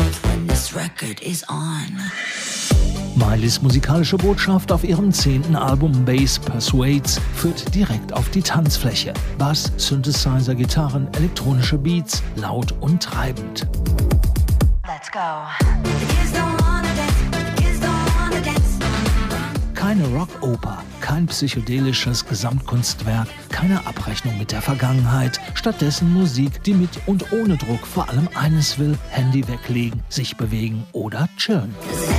Mileys musikalische Botschaft auf ihrem zehnten Album Bass Persuades führt direkt auf die Tanzfläche. Bass, Synthesizer, Gitarren, elektronische Beats, laut und treibend. Let's go. Keine Rockoper, kein psychedelisches Gesamtkunstwerk, keine Abrechnung mit der Vergangenheit. Stattdessen Musik, die mit und ohne Druck vor allem eines will: Handy weglegen, sich bewegen oder chillen.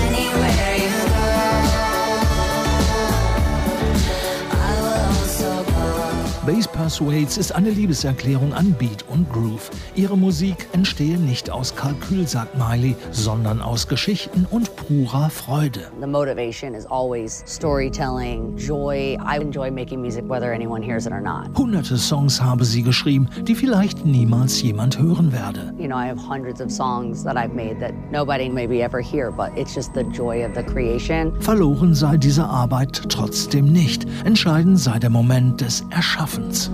Bass Persuades ist eine Liebeserklärung an Beat und Groove. Ihre Musik entstehe nicht aus Kalkül, sagt Miley, sondern aus Geschichten und purer Freude. The motivation is always storytelling, joy. I enjoy making music whether anyone hears it or not. Hunderte Songs habe sie geschrieben, die vielleicht niemals jemand hören werde. You know, I have hundreds of songs that I've made that nobody maybe ever hear, but it's just the joy of the creation. Verloren sei diese Arbeit trotzdem nicht. Entscheidend sei der Moment des Erschaffens.